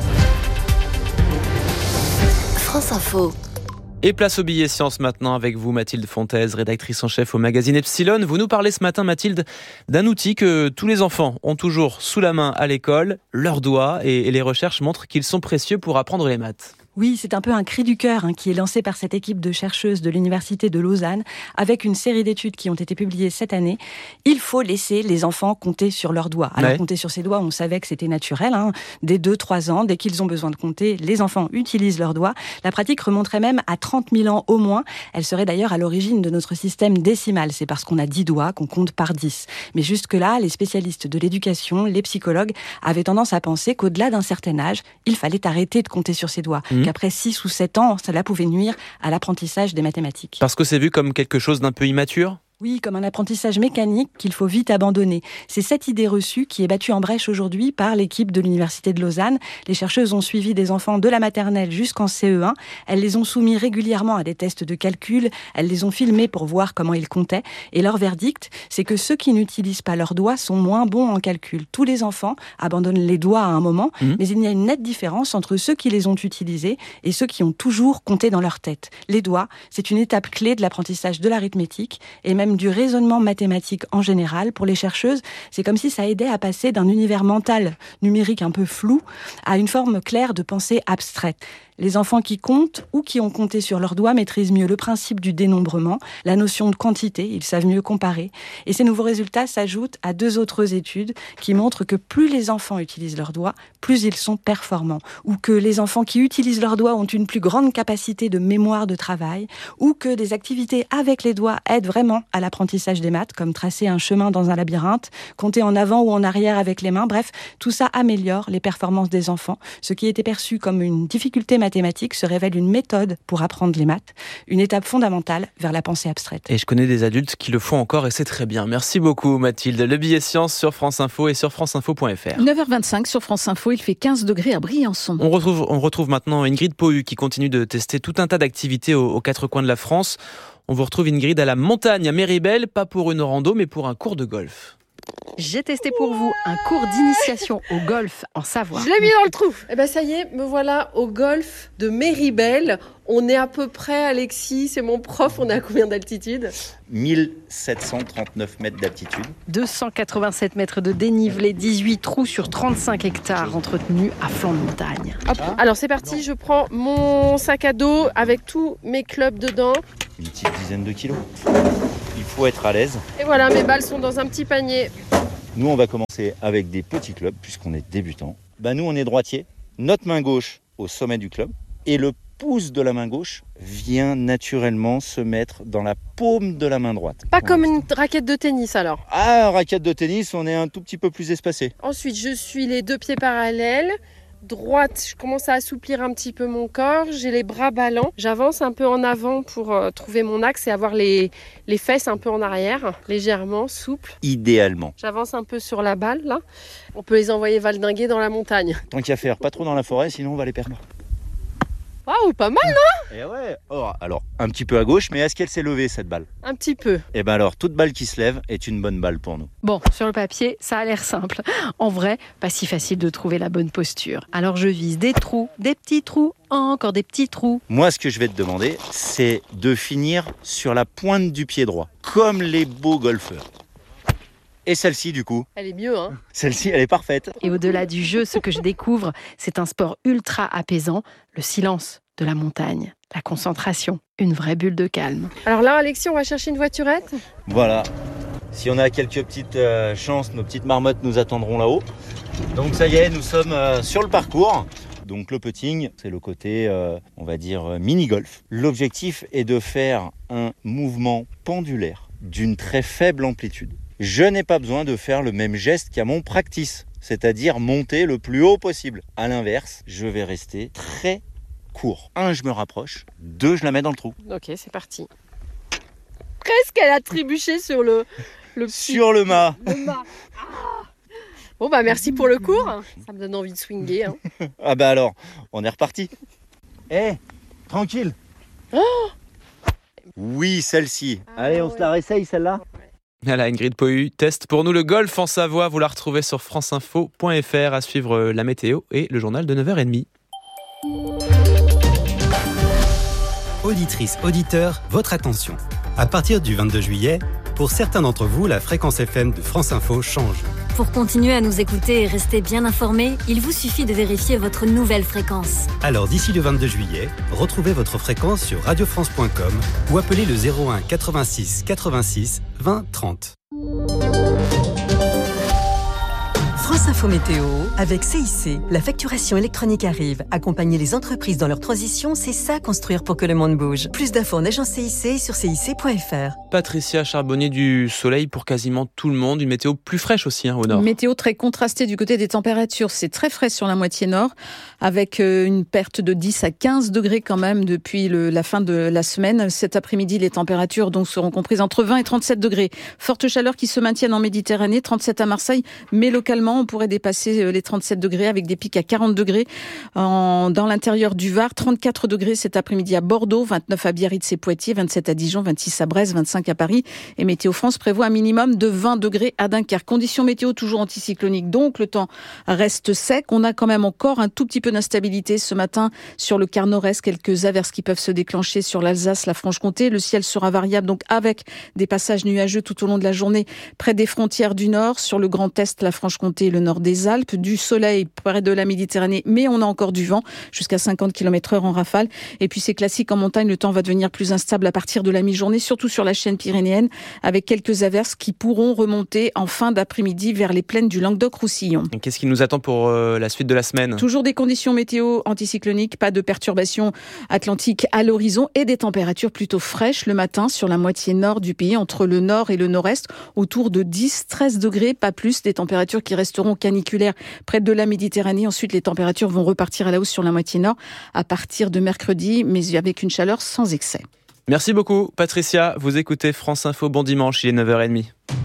France Info. Et place au billet science maintenant avec vous, Mathilde Fontaise, rédactrice en chef au magazine Epsilon. Vous nous parlez ce matin, Mathilde, d'un outil que tous les enfants ont toujours sous la main à l'école, leurs doigts, et les recherches montrent qu'ils sont précieux pour apprendre les maths. Oui, c'est un peu un cri du cœur hein, qui est lancé par cette équipe de chercheuses de l'Université de Lausanne avec une série d'études qui ont été publiées cette année. Il faut laisser les enfants compter sur leurs doigts. Alors, ouais. compter sur ses doigts, on savait que c'était naturel. Hein. Dès deux trois ans, dès qu'ils ont besoin de compter, les enfants utilisent leurs doigts. La pratique remonterait même à trente mille ans au moins. Elle serait d'ailleurs à l'origine de notre système décimal. C'est parce qu'on a dix doigts qu'on compte par dix. Mais jusque-là, les spécialistes de l'éducation, les psychologues, avaient tendance à penser qu'au-delà d'un certain âge, il fallait arrêter de compter sur ses doigts. Mmh. Qu'après six ou sept ans, cela pouvait nuire à l'apprentissage des mathématiques. Parce que c'est vu comme quelque chose d'un peu immature ? Oui, comme un apprentissage mécanique qu'il faut vite abandonner. C'est cette idée reçue qui est battue en brèche aujourd'hui par l'équipe de l'Université de Lausanne. Les chercheuses ont suivi des enfants de la maternelle jusqu'en C E un. Elles les ont soumis régulièrement à des tests de calcul. Elles les ont filmés pour voir comment ils comptaient. Et leur verdict, c'est que ceux qui n'utilisent pas leurs doigts sont moins bons en calcul. Tous les enfants abandonnent les doigts à un moment, mmh. mais il y a une nette différence entre ceux qui les ont utilisés et ceux qui ont toujours compté dans leur tête. Les doigts, c'est une étape clé de l'apprentissage de l'arithmétique et même du raisonnement mathématique en général. Pour les chercheuses, c'est comme si ça aidait à passer d'un univers mental numérique un peu flou à une forme claire de pensée abstraite. Les enfants qui comptent ou qui ont compté sur leurs doigts maîtrisent mieux le principe du dénombrement, la notion de quantité, ils savent mieux comparer. Et ces nouveaux résultats s'ajoutent à deux autres études qui montrent que plus les enfants utilisent leurs doigts, plus ils sont performants. Ou que les enfants qui utilisent leurs doigts ont une plus grande capacité de mémoire de travail, ou que des activités avec les doigts aident vraiment à l'apprentissage des maths, comme tracer un chemin dans un labyrinthe, compter en avant ou en arrière avec les mains. Bref, tout ça améliore les performances des enfants, ce qui était perçu comme une difficulté mathématique mathématiques se révèle une méthode pour apprendre les maths, une étape fondamentale vers la pensée abstraite. Et je connais des adultes qui le font encore et c'est très bien. Merci beaucoup Mathilde. Le billet science sur France Info et sur france info point f r. neuf heures vingt-cinq sur France Info, il fait quinze degrés à Briançon. On retrouve, on retrouve maintenant Ingrid Pohu qui continue de tester tout un tas d'activités aux, aux quatre coins de la France. On vous retrouve Ingrid à la montagne à Méribel, pas pour une rando mais pour un cours de golf. J'ai testé pour vous un cours d'initiation au golf en Savoie. Je l'ai mis dans le trou. Eh ben ça y est, me voilà au golf de Méribel. On est à peu près, Alexis, c'est mon prof, on est à combien d'altitude ? mille sept cent trente-neuf mètres d'altitude. deux cent quatre-vingt-sept mètres de dénivelé, dix-huit trous sur trente-cinq hectares entretenus à flanc de montagne. Hop. Alors c'est parti, je prends mon sac à dos avec tous mes clubs dedans. Une petite dizaine de kilos. Il faut être à l'aise. Et voilà, mes balles sont dans un petit panier. Nous, on va commencer avec des petits clubs, puisqu'on est débutant. Ben, nous, on est droitier. Notre main gauche au sommet du club. Et le pouce de la main gauche vient naturellement se mettre dans la paume de la main droite. Pas comme une raquette de tennis, alors ? Ah, raquette de tennis, on est un tout petit peu plus espacé. Ensuite, je suis les deux pieds parallèles. Droite, je commence à assouplir un petit peu mon corps, j'ai les bras ballants, j'avance un peu en avant pour euh, trouver mon axe et avoir les, les fesses un peu en arrière, légèrement, souples. Idéalement. J'avance un peu sur la balle, là. On peut les envoyer valdinguer dans la montagne. Tant qu'à faire, pas trop dans la forêt, sinon on va les perdre. Waouh, pas mal, non ? Et ouais. Oh, alors, un petit peu à gauche, mais est-ce qu'elle s'est levée, cette balle ? Un petit peu. Et bien alors, toute balle qui se lève est une bonne balle pour nous. Bon, sur le papier, ça a l'air simple. En vrai, pas si facile de trouver la bonne posture. Alors je vise des trous, des petits trous, encore des petits trous. Moi, ce que je vais te demander, c'est de finir sur la pointe du pied droit, comme les beaux golfeurs. Et celle-ci, du coup ? Elle est mieux, hein ? Celle-ci, elle est parfaite. Et au-delà du jeu, ce que je découvre, c'est un sport ultra apaisant, le silence de la montagne, la concentration, une vraie bulle de calme. Alors là, Alexis, on va chercher une voiturette ? Voilà. Si on a quelques petites euh, chances, nos petites marmottes nous attendront là-haut. Donc ça y est, nous sommes euh, sur le parcours. Donc le putting, c'est le côté, euh, on va dire, euh, mini-golf. L'objectif est de faire un mouvement pendulaire d'une très faible amplitude. Je n'ai pas besoin de faire le même geste qu'à mon practice, c'est-à-dire monter le plus haut possible. À l'inverse, je vais rester très court. Un, je me rapproche. Deux, je la mets dans le trou. Ok, c'est parti. Presque, elle a trébuché sur le... le petit... Sur le mât. Le mât. Ah. Bon, bah merci pour le cours. Ça me donne envie de swinguer. Hein. Ah bah alors, on est reparti. Eh, hey, tranquille. Oh oui, celle-ci. Ah, Allez, on ouais. se la réessaye, celle-là. Voilà, Ingrid Pohu teste pour nous le golf en Savoie. Vous la retrouvez sur france info point f r. À suivre la météo et le journal de neuf heures trente. Auditrices, auditeurs, votre attention. À partir du vingt-deux juillet, pour certains d'entre vous, la fréquence F M de France Info change. Pour continuer à nous écouter et rester bien informés, il vous suffit de vérifier votre nouvelle fréquence. Alors d'ici le vingt-deux juillet, retrouvez votre fréquence sur radio france point com ou appelez le zéro un quatre-vingt-six quatre-vingt-six vingt trente. France Info Météo, avec C I C, la facturation électronique arrive. Accompagner les entreprises dans leur transition, c'est ça construire pour que le monde bouge. Plus d'infos en agence C I C sur C I C point F R. Patricia Charbonnier, du soleil pour quasiment tout le monde, une météo plus fraîche aussi hein, au nord. Une météo très contrastée du côté des températures, c'est très frais sur la moitié nord, avec une perte de dix à quinze degrés quand même depuis le, la fin de la semaine. Cet après-midi, les températures donc seront comprises entre vingt et trente-sept degrés. Forte chaleur qui se maintiennent en Méditerranée, trente-sept à Marseille, mais localement, on pourrait dépasser les trente-sept degrés avec des pics à quarante degrés en, dans l'intérieur du Var, trente-quatre degrés cet après-midi à Bordeaux, vingt-neuf à Biarritz et Poitiers, vingt-sept à Dijon, vingt-six à Brest, vingt-cinq à Paris. Et Météo France prévoit un minimum de vingt degrés à Dunkerque. Conditions météo toujours anticycloniques, donc le temps reste sec. On a quand même encore un tout petit peu d'instabilité ce matin sur le quart nord-est, quelques averses qui peuvent se déclencher sur l'Alsace, la Franche-Comté. Le ciel sera variable, donc avec des passages nuageux tout au long de la journée près des frontières du nord, sur le Grand Est, la Franche-Comté et le nord des Alpes, du soleil près de la Méditerranée, mais on a encore du vent jusqu'à cinquante kilomètres heure en rafale. Et puis c'est classique en montagne, le temps va devenir plus instable à partir de la mi-journée, surtout sur la chaîne pyrénéenne, avec quelques averses qui pourront remonter en fin d'après-midi vers les plaines du Languedoc-Roussillon. Et qu'est-ce qui nous attend pour euh, la suite de la semaine ? Toujours des conditions météo anticycloniques, pas de perturbations atlantiques à l'horizon et des températures plutôt fraîches le matin sur la moitié nord du pays, entre le nord et le nord-est, autour de dix à treize degrés, pas plus, des températures qui resteront caniculaire près de la Méditerranée. Ensuite, les températures vont repartir à la hausse sur la moitié nord à partir de mercredi, mais avec une chaleur sans excès. Merci beaucoup, Patricia. Vous écoutez France Info. Bon dimanche, il est neuf heures trente.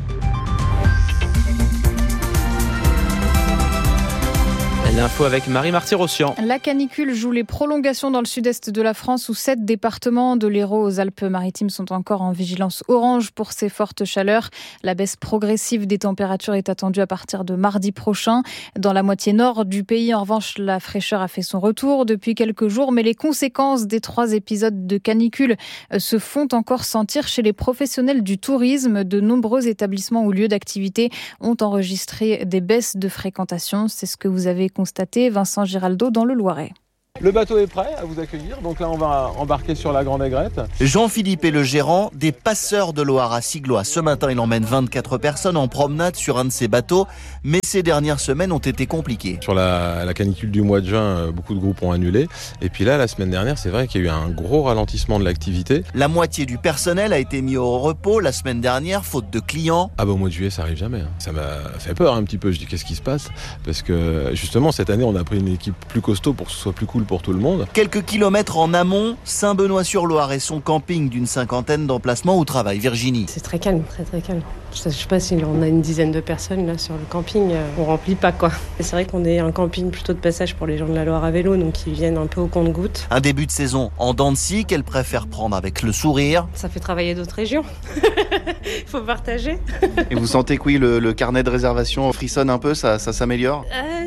L'info avec Marie Marty-Rossian. La canicule joue les prolongations dans le sud-est de la France où sept départements de l'Hérault aux Alpes-Maritimes sont encore en vigilance orange pour ces fortes chaleurs. La baisse progressive des températures est attendue à partir de mardi prochain. Dans la moitié nord du pays, en revanche, la fraîcheur a fait son retour depuis quelques jours, mais les conséquences des trois épisodes de canicule se font encore sentir chez les professionnels du tourisme. De nombreux établissements ou lieux d'activité ont enregistré des baisses de fréquentation. C'est ce que vous avez constaté, Vincent Giraldo, dans le Loiret. Le bateau est prêt à vous accueillir, donc là on va embarquer sur la Grande Aigrette. Jean-Philippe est le gérant des Passeurs de Loire à Siglois. Ce matin, il emmène vingt-quatre personnes en promenade sur un de ses bateaux, mais ces dernières semaines ont été compliquées. Sur la, la canicule du mois de juin, beaucoup de groupes ont annulé. Et puis là, la semaine dernière, c'est vrai qu'il y a eu un gros ralentissement de l'activité. La moitié du personnel a été mis au repos la semaine dernière, faute de clients. Ah bah au mois de juillet, ça arrive jamais. Ça m'a fait peur un petit peu. Je dis qu'est-ce qui se passe ? Parce que justement, cette année, on a pris une équipe plus costaud pour que ce soit plus cool pour tout le monde. Quelques kilomètres en amont, Saint-Benoît-sur-Loire et son camping d'une cinquantaine d'emplacements où travaille Virginie. C'est très calme, très très calme. Je sais pas si on a une dizaine de personnes là sur le camping, on remplit pas quoi. C'est vrai qu'on est un camping plutôt de passage pour les gens de la Loire à vélo, donc ils viennent un peu au compte-gouttes. Un début de saison en dents de scie qu'elle préfère prendre avec le sourire. Ça fait travailler d'autres régions. Il faut partager. Et vous sentez que oui, le, le carnet de réservation frissonne un peu, ça, ça s'améliore ? euh,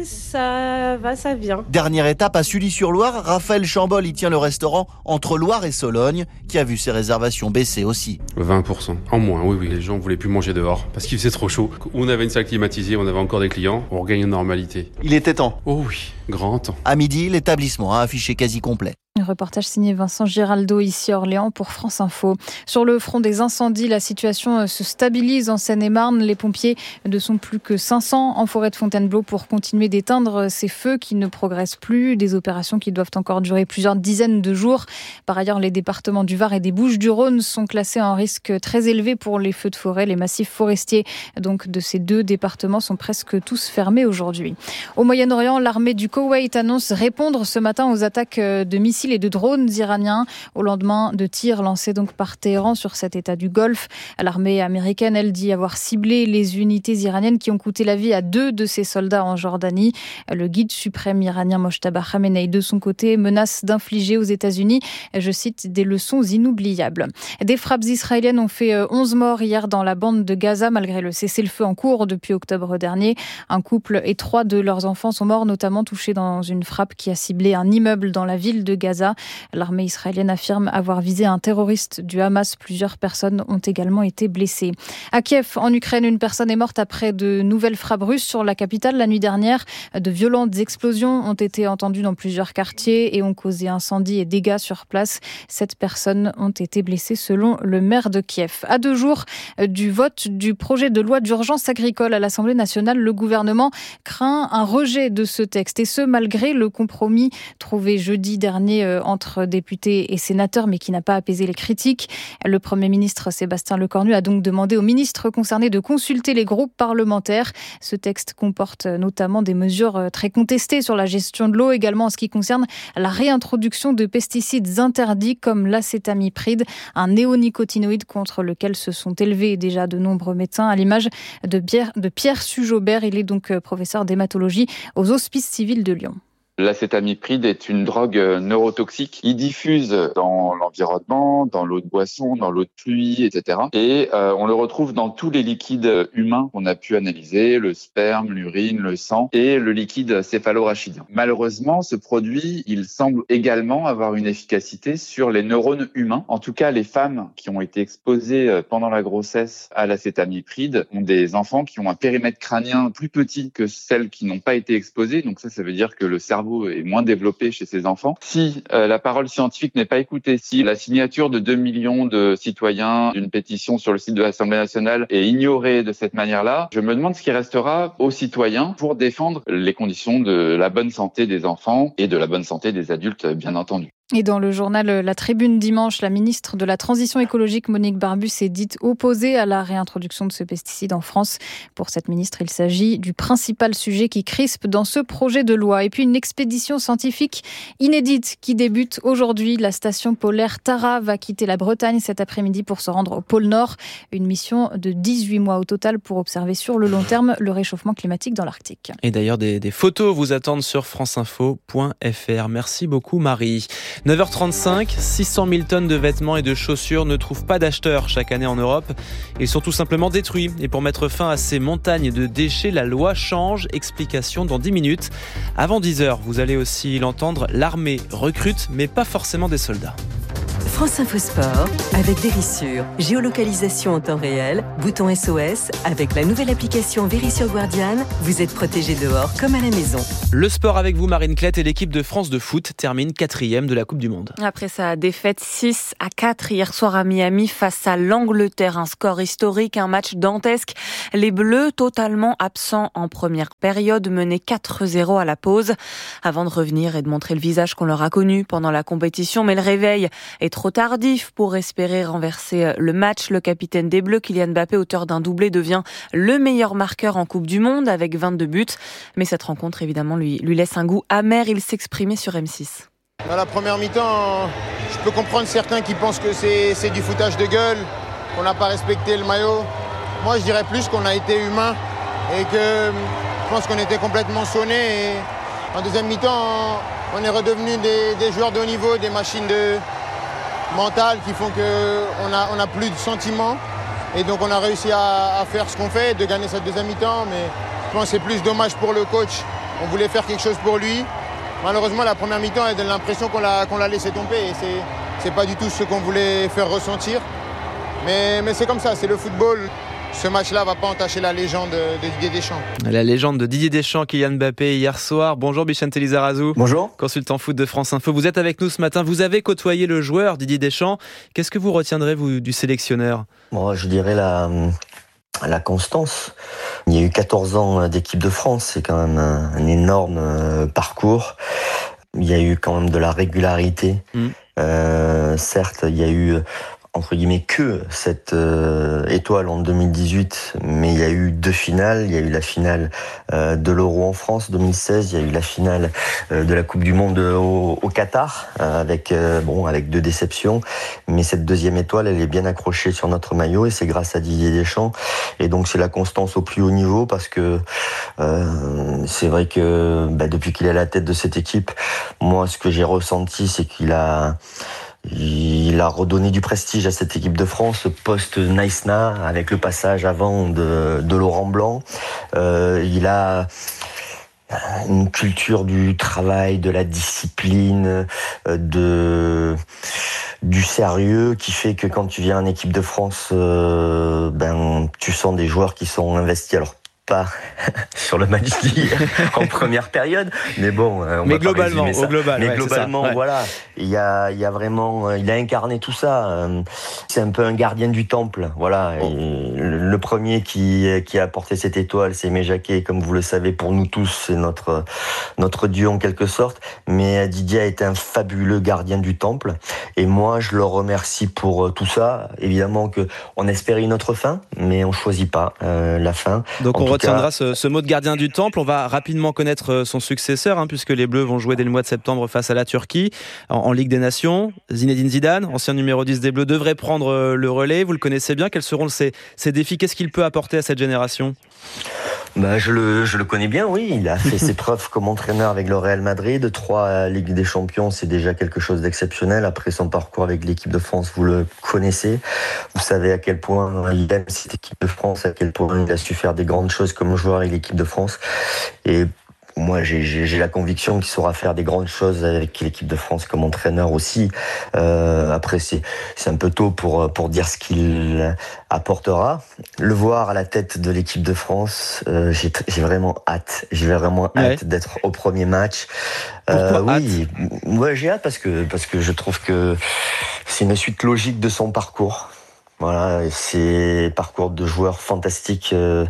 Ça va, ça vient. Dernière étape à Sully-sur-Loire, Raphaël Chambol y tient le restaurant entre Loire et Sologne, qui a vu ses réservations baisser aussi. vingt pour cent en moins, oui, oui. Les gens ne voulaient plus manger dehors parce qu'il faisait trop chaud. On avait une salle climatisée, on avait encore des clients, on regagne une normalité. Il était temps. Oh oui, grand temps. À midi, l'établissement a affiché quasi complet. Un reportage signé Vincent Giraldo ici à Orléans pour France Info. Sur le front des incendies, la situation se stabilise en Seine-et-Marne. Les pompiers ne sont plus que cinq cents en forêt de Fontainebleau pour continuer d'éteindre ces feux qui ne progressent plus. Des opérations qui doivent encore durer plusieurs dizaines de jours. Par ailleurs, les départements du Var et des Bouches-du-Rhône sont classés en risque très élevé pour les feux de forêt. Les massifs forestiers donc, de ces deux départements sont presque tous fermés aujourd'hui. Au Moyen-Orient, l'armée du Koweït annonce répondre ce matin aux attaques de missiles et de drones iraniens au lendemain de tirs lancés donc par Téhéran sur cet état du Golfe. L'armée américaine, elle, dit avoir ciblé les unités iraniennes qui ont coûté la vie à deux de ses soldats en Jordanie. Le guide suprême iranien Mojtaba Khamenei, de son côté, menace d'infliger aux États-Unis, je cite, des leçons inoubliables. Des frappes israéliennes ont fait onze morts hier dans la bande de Gaza, malgré le cessez-le-feu en cours depuis octobre dernier. Un couple et trois de leurs enfants sont morts, notamment touchés dans une frappe qui a ciblé un immeuble dans la ville de Gaza. L'armée israélienne affirme avoir visé un terroriste du Hamas. Plusieurs personnes ont également été blessées. À Kiev, en Ukraine, une personne est morte après de nouvelles frappes russes sur la capitale la nuit dernière. De violentes explosions ont été entendues dans plusieurs quartiers et ont causé incendies et dégâts sur place. Sept personnes ont été blessées selon le maire de Kiev. À deux jours du vote du projet de loi d'urgence agricole à l'Assemblée nationale, le gouvernement craint un rejet de ce texte. Et ce, malgré le compromis trouvé jeudi dernier entre députés et sénateurs, mais qui n'a pas apaisé les critiques. Le Premier ministre Sébastien Lecornu a donc demandé aux ministres concernés de consulter les groupes parlementaires. Ce texte comporte notamment des mesures très contestées sur la gestion de l'eau, également en ce qui concerne la réintroduction de pesticides interdits comme l'acétamipride, un néonicotinoïde contre lequel se sont élevés déjà de nombreux médecins, à l'image de Pierre, de Pierre Sujaubert. Il est donc professeur d'hématologie aux Hospices civils de Lyon. L'acétamipride est une drogue neurotoxique. Il diffuse dans l'environnement, dans l'eau de boisson, dans l'eau de pluie, et cetera. Et euh, on le retrouve dans tous les liquides humains qu'on a pu analyser, le sperme, l'urine, le sang et le liquide céphalorachidien. Malheureusement, ce produit, il semble également avoir une efficacité sur les neurones humains. En tout cas, les femmes qui ont été exposées pendant la grossesse à l'acétamipride ont des enfants qui ont un périmètre crânien plus petit que celles qui n'ont pas été exposées. Donc ça, ça veut dire que le cerveau est moins développé chez ces enfants. Si euh, la parole scientifique n'est pas écoutée, si la signature de deux millions de citoyens d'une pétition sur le site de l'Assemblée nationale est ignorée de cette manière-là, je me demande ce qui restera aux citoyens pour défendre les conditions de la bonne santé des enfants et de la bonne santé des adultes, bien entendu. Et dans le journal La Tribune dimanche, la ministre de la Transition écologique Monique Barbu s'est dite opposée à la réintroduction de ce pesticide en France. Pour cette ministre, il s'agit du principal sujet qui crispe dans ce projet de loi. Et puis une expédition scientifique inédite qui débute aujourd'hui. La station polaire Tara va quitter la Bretagne cet après-midi pour se rendre au pôle Nord. Une mission de dix-huit mois au total pour observer sur le long terme le réchauffement climatique dans l'Arctique. Et d'ailleurs, des, des photos vous attendent sur franceinfo point f r. Merci beaucoup Marie. neuf heures trente-cinq, six cent mille tonnes de vêtements et de chaussures ne trouvent pas d'acheteurs chaque année en Europe. Ils sont tout simplement détruits. Et pour mettre fin à ces montagnes de déchets, la loi change. Explication dans dix minutes. Avant dix heures, vous allez aussi l'entendre, l'armée recrute, mais pas forcément des soldats. France Info Sport avec Vérissure. Géolocalisation en temps réel, bouton S O S. Avec la nouvelle application Vérissure Guardian, vous êtes protégé dehors comme à la maison. Le sport avec vous, Marine Klett, et l'équipe de France de foot termine quatrième de la Coupe du Monde. Après sa défaite six à quatre hier soir à Miami face à l'Angleterre, un score historique, un match dantesque. Les Bleus, totalement absents en première période, menaient quatre zéro à la pause, avant de revenir et de montrer le visage qu'on leur a connu pendant la compétition. Mais le réveil est trop tardif pour espérer renverser le match. Le capitaine des Bleus, Kylian Mbappé, auteur d'un doublé, devient le meilleur marqueur en Coupe du Monde avec vingt-deux buts. Mais cette rencontre, évidemment, lui, lui laisse un goût amer. Il s'exprimait sur M six. Dans la première mi-temps, je peux comprendre certains qui pensent que c'est, c'est du foutage de gueule, qu'on n'a pas respecté le maillot. Moi, je dirais plus qu'on a été humain et que je pense qu'on était complètement sonnés. Et en deuxième mi-temps, on est redevenus des, des joueurs de haut niveau, des machines de mentales qui font qu'on n'a on a plus de sentiments. Et donc on a réussi à, à faire ce qu'on fait, de gagner cette deuxième mi-temps. Mais je pense que c'est plus dommage pour le coach. On voulait faire quelque chose pour lui. Malheureusement, la première mi-temps, elle donne l'impression qu'on l'a, qu'on l'a laissé tomber. Et c'est, c'est pas du tout ce qu'on voulait faire ressentir. Mais, mais c'est comme ça, c'est le football. Ce match-là ne va pas entacher la légende de Didier Deschamps. La légende de Didier Deschamps, Kylian Mbappé, hier soir. Bonjour Bichente Lizarazu. Bonjour. Consultant foot de France Info. Vous êtes avec nous ce matin. Vous avez côtoyé le joueur Didier Deschamps. Qu'est-ce que vous retiendrez, vous, du sélectionneur ? Moi, je dirais la, la constance. Il y a eu quatorze ans d'équipe de France. C'est quand même un, un énorme parcours. Il y a eu quand même de la régularité. Mmh. Euh, certes, il y a eu entre guillemets que cette euh, étoile en deux mille dix-huit, mais il y a eu deux finales. Il y a eu la finale euh, de l'Euro en France deux mille seize, il y a eu la finale euh, de la Coupe du Monde au, au Qatar, euh, avec euh, bon avec deux déceptions, mais cette deuxième étoile, elle est bien accrochée sur notre maillot et c'est grâce à Didier Deschamps. Et donc c'est la constance au plus haut niveau parce que euh, c'est vrai que bah, depuis qu'il est à la tête de cette équipe, moi ce que j'ai ressenti, c'est qu'il a Il a redonné du prestige à cette équipe de France post-Naïsna avec le passage avant de, de Laurent Blanc. Euh, il a une culture du travail, de la discipline, de, du sérieux qui fait que quand tu viens en équipe de France, euh, ben, tu sens des joueurs qui sont investis. Alors, pas sur le match d'hier en première période, mais bon, on mais va globalement, pas ça. au global, mais ouais, globalement, c'est ça, ouais. voilà, il y a, il y a vraiment, il a incarné tout ça. C'est un peu un gardien du temple, voilà. Oh. Et le premier qui qui a apporté cette étoile, c'est Aimé Jacquet, comme vous le savez, pour nous tous, c'est notre notre dieu en quelque sorte. Mais Didier a été un fabuleux gardien du temple, et moi, je le remercie pour tout ça. Évidemment que on espérait une autre fin, mais on choisit pas euh, la fin. Donc en on retiendra ce, ce mot de gardien du temple. On va rapidement connaître son successeur, hein, puisque les Bleus vont jouer dès le mois de septembre face à la Turquie en, en Ligue des Nations. Zinedine Zidane, ancien numéro dix des Bleus, devrait prendre le relais. Vous le connaissez bien. Quels seront ses, ses défis ? Qu'est-ce qu'il peut apporter à cette génération ? Bah, je le, je le connais bien, oui. Il a fait ses preuves comme entraîneur avec le Real Madrid. Trois Ligue des Champions, c'est déjà quelque chose d'exceptionnel. Après son parcours avec l'équipe de France, vous le connaissez. Vous savez à quel point il aime cette équipe de France, à quel point il a su faire des grandes choses comme joueur avec l'équipe de France. Et moi, j'ai, j'ai, j'ai la conviction qu'il saura faire des grandes choses avec l'équipe de France comme entraîneur aussi. Euh, après, c'est, c'est un peu tôt pour, pour dire ce qu'il apportera. Le voir à la tête de l'équipe de France, euh, j'ai, j'ai vraiment hâte. J'ai vraiment hâte ouais. d'être au premier match. Pourquoi euh, oui, hâte ouais, j'ai hâte parce que, parce que je trouve que c'est une suite logique de son parcours. Voilà, c'est parcours de joueurs fantastiques euh,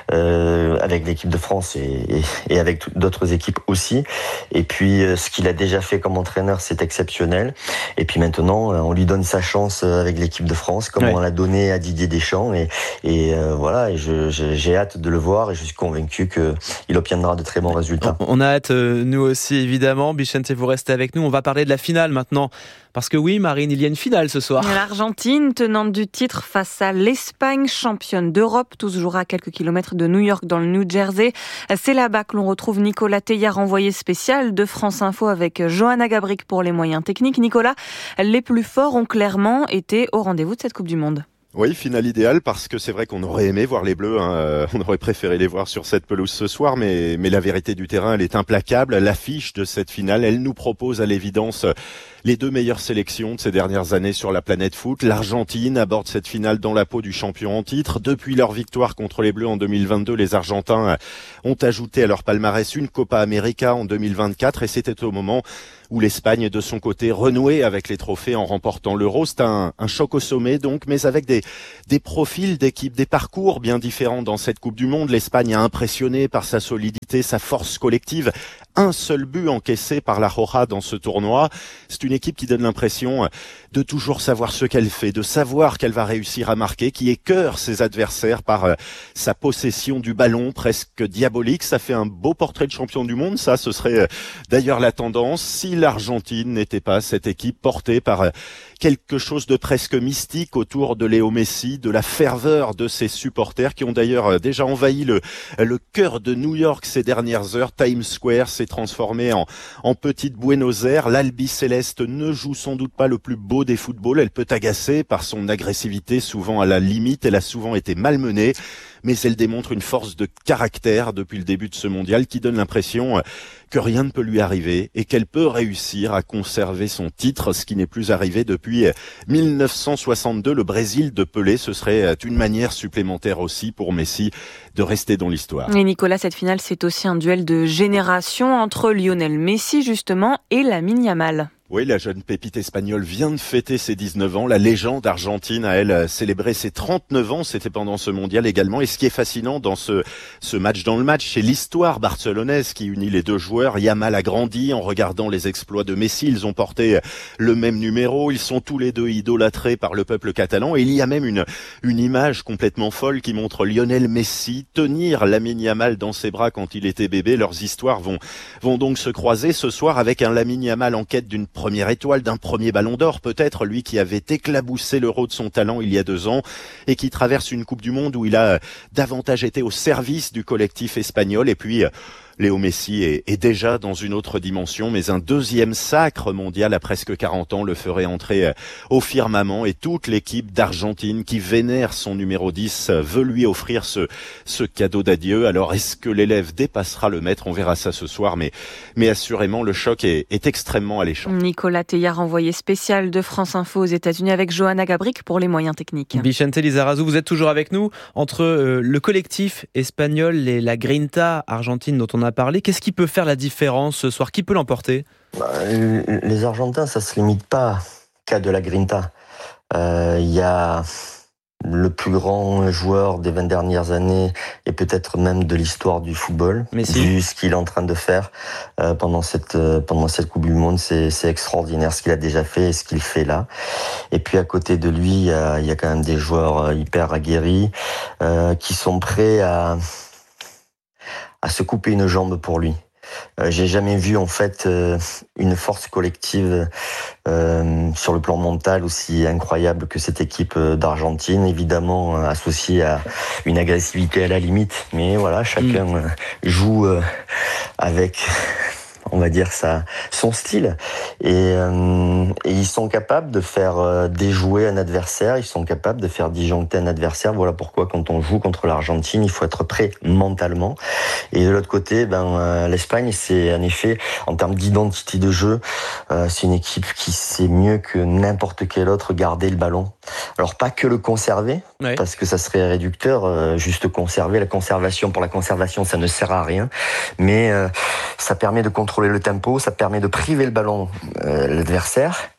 euh, avec l'équipe de France et, et, et avec d'autres équipes aussi. Et puis, euh, ce qu'il a déjà fait comme entraîneur, c'est exceptionnel. Et puis maintenant, on lui donne sa chance avec l'équipe de France, comme ouais. on l'a donné à Didier Deschamps. Et, et euh, voilà, et je, je, j'ai hâte de le voir et je suis convaincu qu'il obtiendra de très bons résultats. On a hâte, euh, nous aussi, évidemment. Bichente, vous restez avec nous. On va parler de la finale maintenant. Parce que oui, Marine, il y a une finale ce soir. L'Argentine, tenante du titre face à l'Espagne, championne d'Europe, toujours à quelques kilomètres de New York dans le New Jersey. C'est là-bas que l'on retrouve Nicolas Teillard, envoyé spécial de France Info avec Johanna Gabric pour les moyens techniques. Nicolas, les plus forts ont clairement été au rendez-vous de cette Coupe du Monde. Oui, finale idéale parce que c'est vrai qu'on aurait aimé voir les Bleus, hein. On aurait préféré les voir sur cette pelouse ce soir, mais, mais la vérité du terrain, elle est implacable. L'affiche de cette finale, elle nous propose à l'évidence les deux meilleures sélections de ces dernières années sur la planète foot. L'Argentine aborde cette finale dans la peau du champion en titre. Depuis leur victoire contre les Bleus en deux mille vingt-deux, les Argentins ont ajouté à leur palmarès une Copa América en deux mille vingt-quatre et c'était au moment où l'Espagne, de son côté, renouait avec les trophées en remportant l'Euro. C'est un, un choc au sommet, donc, mais avec des, des profils d'équipes, des parcours bien différents dans cette Coupe du Monde. L'Espagne a impressionné par sa solidité, sa force collective. Un seul but encaissé par la Roja dans ce tournoi. C'est une équipe qui donne l'impression de toujours savoir ce qu'elle fait, de savoir qu'elle va réussir à marquer, qui écœure ses adversaires par sa possession du ballon presque diabolique. Ça fait un beau portrait de champion du monde, ça, ce serait d'ailleurs la tendance si l'Argentine n'était pas cette équipe portée par quelque chose de presque mystique autour de Léo Messi, de la ferveur de ses supporters qui ont d'ailleurs déjà envahi le, le cœur de New York ces dernières heures. Times Square s'est transformé en, en petite Buenos Aires. L'Albi-Céleste ne joue sans doute pas le plus beau des footballs. Elle peut agacer par son agressivité, souvent à la limite. Elle a souvent été malmenée, mais elle démontre une force de caractère depuis le début de ce mondial qui donne l'impression que rien ne peut lui arriver et qu'elle peut réussir à conserver son titre, ce qui n'est plus arrivé depuis mille neuf cent soixante-deux. Le Brésil de Pelé, ce serait une manière supplémentaire aussi pour Messi de rester dans l'histoire. Et Nicolas, cette finale, c'est aussi un duel de génération entre Lionel Messi, justement, et Lamine Yamal. Oui, la jeune pépite espagnole vient de fêter ses dix-neuf ans. La légende argentine a, elle, célébré ses trente-neuf ans. C'était pendant ce mondial également. Et ce qui est fascinant dans ce, ce match dans le match, c'est l'histoire barcelonaise qui unit les deux joueurs. Yamal a grandi en regardant les exploits de Messi. Ils ont porté le même numéro. Ils sont tous les deux idolâtrés par le peuple catalan. Et il y a même une, une image complètement folle qui montre Lionel Messi tenir Lamine Yamal dans ses bras quand il était bébé. Leurs histoires vont, vont donc se croiser ce soir avec un Lamine Yamal en quête d'une première étoile, d'un premier ballon d'or peut-être, lui qui avait éclaboussé l'Euro de son talent il y a deux ans et qui traverse une Coupe du Monde où il a davantage été au service du collectif espagnol. Et puis Léo Messi est, est déjà dans une autre dimension, mais un deuxième sacre mondial à presque quarante ans le ferait entrer au firmament et toute l'équipe d'Argentine qui vénère son numéro dix veut lui offrir ce, ce cadeau d'adieu. Alors est-ce que l'élève dépassera le maître? On verra ça ce soir, mais, mais assurément le choc est, est extrêmement alléchant. Nicolas Teillard, envoyé spécial de France Info aux États-Unis avec Johanna Gabric pour les moyens techniques. Bichente Lizarazu, vous êtes toujours avec nous entre euh, le collectif espagnol et la Grinta argentine dont on a parlé. Qu'est-ce qui peut faire la différence ce soir? Qui peut l'emporter? bah, Les Argentins, ça se limite pas qu'à de la Grinta. Il euh, y a le plus grand joueur des vingt dernières années et peut-être même de l'histoire du football. Messi. Vu ce qu'il est en train de faire euh, pendant cette euh, pendant cette Coupe du Monde, c'est c'est extraordinaire ce qu'il a déjà fait et ce qu'il fait là. Et puis à côté de lui, il y a il y a quand même des joueurs hyper aguerris euh, qui sont prêts à à se couper une jambe pour lui. Euh, j'ai jamais vu en fait euh, une force collective euh, sur le plan mental aussi incroyable que cette équipe d'Argentine, évidemment euh, associée à une agressivité à la limite, mais voilà, chacun mmh. euh, joue euh, avec, on va dire, ça, son style. Et, euh, et ils sont capables de faire euh, déjouer un adversaire, ils sont capables de faire disjoncter un adversaire. Voilà pourquoi quand on joue contre l'Argentine, il faut être prêt mentalement. Et de l'autre côté, ben, euh, l'Espagne, c'est en effet, en termes d'identité de jeu, euh, c'est une équipe qui sait mieux que n'importe quel autre garder le ballon. Alors pas que le conserver, ouais. parce que ça serait réducteur, euh, juste conserver. La conservation pour la conservation, ça ne sert à rien. Mais euh, ça permet de contrôler le tempo, ça permet de priver le ballon euh, l'adversaire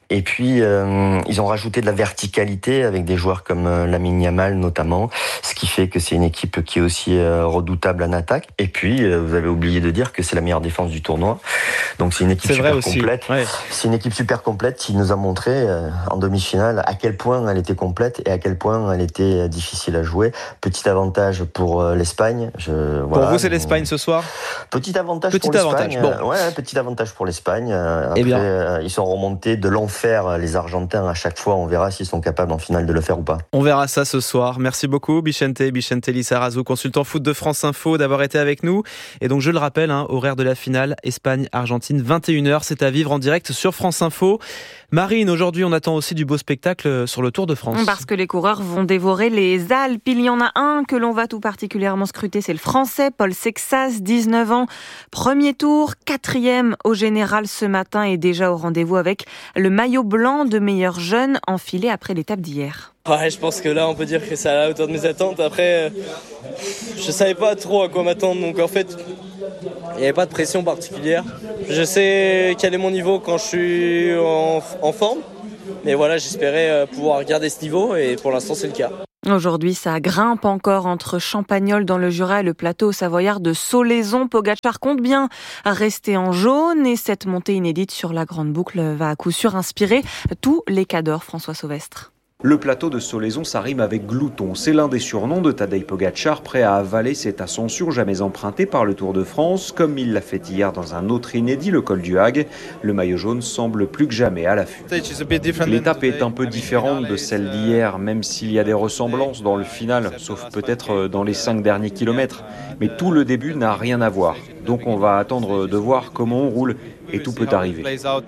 Et puis, euh, ils ont rajouté de la verticalité avec des joueurs comme euh, Lamine Yamal notamment, ce qui fait que c'est une équipe qui est aussi euh, redoutable en attaque. Et puis, euh, vous avez oublié de dire que c'est la meilleure défense du tournoi. Donc c'est une équipe c'est super vrai complète. Ouais. C'est une équipe super complète qui nous a montré euh, en demi-finale à quel point elle était complète et à quel point elle était euh, difficile à jouer. Petit avantage pour euh, l'Espagne. Je, pour voilà, vous, c'est l'Espagne ce soir ? Petit avantage petit pour avantage, l'Espagne. bon. Euh, ouais, petit avantage pour l'Espagne. Euh, après, eh bien. euh, ils sont remontés de l'enfer, les Argentins, à chaque fois. On verra s'ils sont capables en finale de le faire ou pas. On verra ça ce soir. Merci beaucoup, Bichente, Bichente Lizarazu, consultant foot de France Info, d'avoir été avec nous. Et donc, je le rappelle, hein, horaire de la finale, Espagne-Argentine, vingt et une heures. C'est à vivre en direct sur France Info. Marine, aujourd'hui, on attend aussi du beau spectacle sur le Tour de France. Parce que les coureurs vont dévorer les Alpes. Il y en a un que l'on va tout particulièrement scruter, c'est le Français Paul Sexas, dix-neuf ans. Premier tour, quatrième au général ce matin et déjà au rendez-vous avec le maillot blanc de meilleur jeune enfilé après l'étape d'hier. Ouais, je pense que là, on peut dire que c'est à la hauteur de mes attentes. Après, euh, je savais pas trop à quoi m'attendre, donc en fait, il n'y avait pas de pression particulière. Je sais quel est mon niveau quand je suis en, en forme, mais voilà, j'espérais pouvoir garder ce niveau et pour l'instant, c'est le cas. Aujourd'hui, ça grimpe encore entre Champagnole dans le Jura et le plateau savoyard de Solaizon. Pogačar compte bien rester en jaune et cette montée inédite sur la grande boucle va à coup sûr inspirer tous les cadors. François Sauvestre. Le plateau de Solaizon, ça rime avec glouton. C'est l'un des surnoms de Tadej Pogačar, prêt à avaler cette ascension jamais empruntée par le Tour de France, comme il l'a fait hier dans un autre inédit, le col du Hague. Le maillot jaune semble plus que jamais à l'affût. L'étape est un peu différente de celle d'hier, même s'il y a des ressemblances dans le final, sauf peut-être dans les cinq derniers kilomètres. Mais tout le début n'a rien à voir. Donc on va attendre de voir comment on roule. Et tout peut arriver.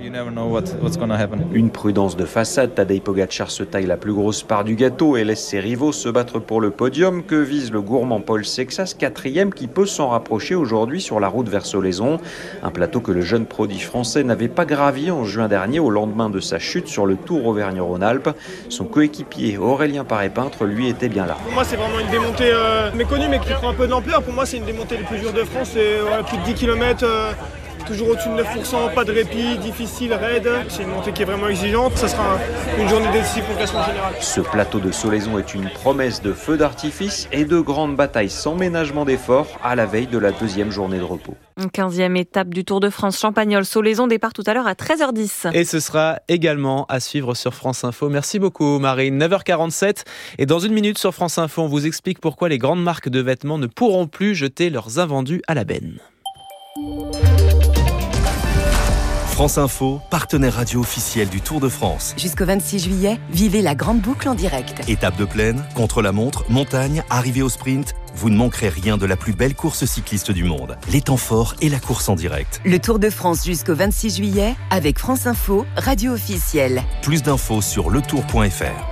Une prudence de façade, Tadej Pogačar se taille la plus grosse part du gâteau et laisse ses rivaux se battre pour le podium que vise le gourmand Paul Sexas, quatrième qui peut s'en rapprocher aujourd'hui sur la route vers Solaizon. Un plateau que le jeune prodige français n'avait pas gravi en juin dernier au lendemain de sa chute sur le Tour Auvergne-Rhône-Alpes. Son coéquipier Aurélien Paré-Peintre, lui, était bien là. Pour moi, c'est vraiment une démontée euh, méconnue mais qui prend un peu d'ampleur. Pour moi, c'est une démontée les plus dures de France. C'est euh, plus de dix kilomètres. Euh... Toujours au-dessus de neuf pour cent, pas de répit, difficile, raide. C'est une montée qui est vraiment exigeante. Ça sera une journée décisive pour le classement général. Ce plateau de Solaizon est une promesse de feux d'artifice et de grandes batailles sans ménagement d'efforts à la veille de la deuxième journée de repos. quinzième étape du Tour de France Champagnole-Solaizon, départ tout à l'heure à treize heures dix. Et ce sera également à suivre sur France Info. Merci beaucoup Marine. neuf heures quarante-sept et dans une minute sur France Info, on vous explique pourquoi les grandes marques de vêtements ne pourront plus jeter leurs invendus à la benne. France Info, partenaire radio officiel du Tour de France. Jusqu'au vingt-six juillet, vivez la grande boucle en direct. Étape de plaine, contre-la-montre, montagne, arrivée au sprint, vous ne manquerez rien de la plus belle course cycliste du monde. Les temps forts et la course en direct. Le Tour de France jusqu'au vingt-six juillet avec France Info, radio officielle. Plus d'infos sur le tour point f r.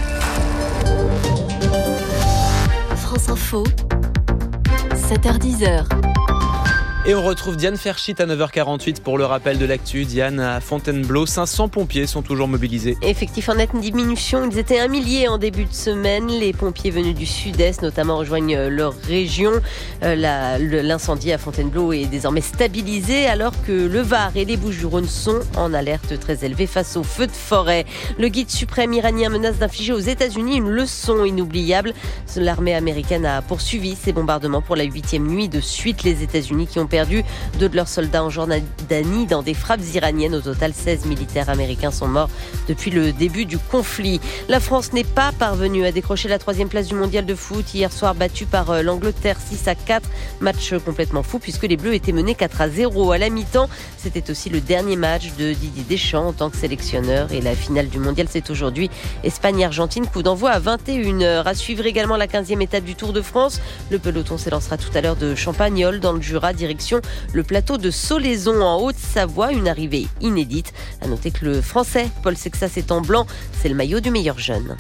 France Info, sept heures dix. Et on retrouve Diane Ferchit à neuf heures quarante-huit pour le rappel de l'actu. Diane, à Fontainebleau, cinq cents pompiers sont toujours mobilisés. Effectif en nette diminution, ils étaient un millier en début de semaine. Les pompiers venus du sud-est notamment rejoignent leur région. Euh, la, le, l'incendie à Fontainebleau est désormais stabilisé alors que le Var et les Bouches-du-Rhône sont en alerte très élevée face aux feux de forêt. Le guide suprême iranien menace d'infliger aux États-Unis une leçon inoubliable. L'armée américaine a poursuivi ses bombardements pour la huitième nuit de suite. Les États-Unis qui ont perdu deux de leurs soldats en Jordanie dans des frappes iraniennes. Au total, seize militaires américains sont morts depuis le début du conflit. La France n'est pas parvenue à décrocher la troisième place du mondial de foot. Hier soir, battue par l'Angleterre six à quatre. Match complètement fou puisque les Bleus étaient menés quatre à zéro à la mi-temps. C'était aussi le dernier match de Didier Deschamps en tant que sélectionneur. Et la finale du mondial, c'est aujourd'hui Espagne-Argentine. Coup d'envoi à vingt et une heures. À suivre également la quinzième étape du Tour de France. Le peloton s'élancera tout à l'heure de Champagnole dans le Jura, direction le plateau de Solaizon en Haute-Savoie. Une arrivée inédite. À noter que le Français Paul Sexas est en blanc. C'est le maillot du meilleur jeune.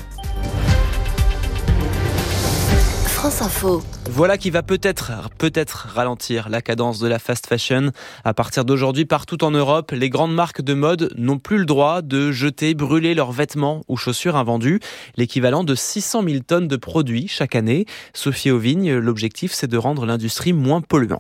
France Info. Voilà qui va peut-être, peut-être ralentir la cadence de la fast fashion. À partir d'aujourd'hui, partout en Europe, les grandes marques de mode n'ont plus le droit de jeter, brûler leurs vêtements ou chaussures invendus. L'équivalent de six cent mille tonnes de produits chaque année. Sophie Auvigne, l'objectif, c'est de rendre l'industrie moins polluante.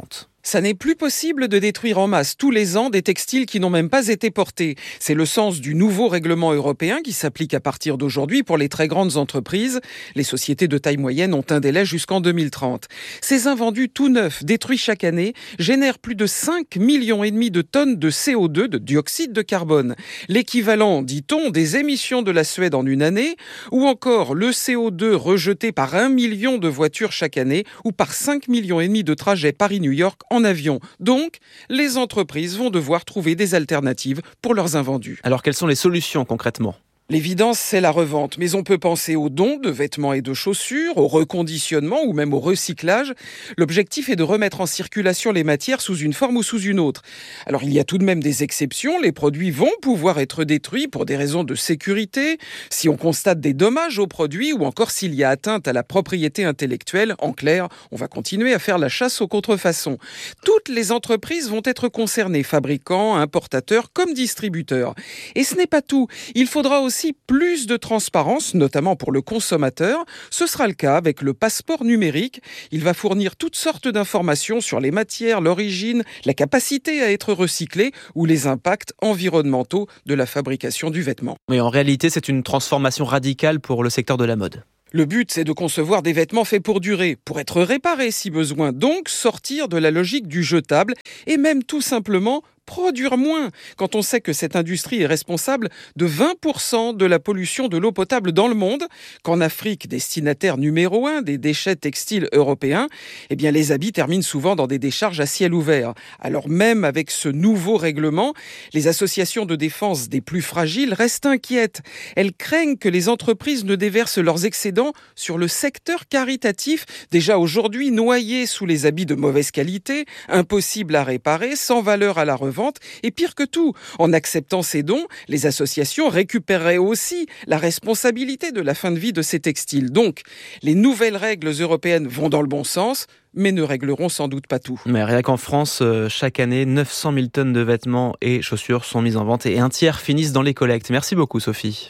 Ça n'est plus possible de détruire en masse tous les ans des textiles qui n'ont même pas été portés. C'est le sens du nouveau règlement européen qui s'applique à partir d'aujourd'hui pour les très grandes entreprises. Les sociétés de taille moyenne ont un délai jusqu'en deux mille trente. Ces invendus tout neufs, détruits chaque année, génèrent plus de cinq millions et demi de tonnes de C O deux, de dioxyde de carbone. L'équivalent, dit-on, des émissions de la Suède en une année, ou encore le C O deux rejeté par un million de voitures chaque année, ou par cinq millions et demi de trajets Paris-New York en avion. Donc, les entreprises vont devoir trouver des alternatives pour leurs invendus. Alors, quelles sont les solutions concrètement ? L'évidence, c'est la revente, mais on peut penser aux dons de vêtements et de chaussures, au reconditionnement ou même au recyclage. L'objectif est de remettre en circulation les matières sous une forme ou sous une autre. Alors, il y a tout de même des exceptions. Les produits vont pouvoir être détruits pour des raisons de sécurité, si on constate des dommages aux produits ou encore s'il y a atteinte à la propriété intellectuelle. En clair, on va continuer à faire la chasse aux contrefaçons. Toutes les entreprises vont être concernées, fabricants, importateurs comme distributeurs. Et ce n'est pas tout. Il faudra aussi plus de transparence, notamment pour le consommateur. Ce sera le cas avec le passeport numérique. Il va fournir toutes sortes d'informations sur les matières, l'origine, la capacité à être recyclé ou les impacts environnementaux de la fabrication du vêtement. Mais en réalité, c'est une transformation radicale pour le secteur de la mode. Le but, c'est de concevoir des vêtements faits pour durer, pour être réparés si besoin, donc sortir de la logique du jetable et même tout simplement produire moins, quand on sait que cette industrie est responsable de vingt pour cent de la pollution de l'eau potable dans le monde, qu'en Afrique, destinataire numéro un des déchets textiles européens, eh bien les habits terminent souvent dans des décharges à ciel ouvert. Alors même avec ce nouveau règlement, les associations de défense des plus fragiles restent inquiètes. Elles craignent que les entreprises ne déversent leurs excédents sur le secteur caritatif, déjà aujourd'hui noyé sous les habits de mauvaise qualité, impossible à réparer, sans valeur à la revente. Et pire que tout, en acceptant ces dons, les associations récupéreraient aussi la responsabilité de la fin de vie de ces textiles. Donc, les nouvelles règles européennes vont dans le bon sens, mais ne régleront sans doute pas tout. Mais rien qu'en France, chaque année, neuf cent mille tonnes de vêtements et chaussures sont mises en vente et un tiers finissent dans les collectes. Merci beaucoup, Sophie.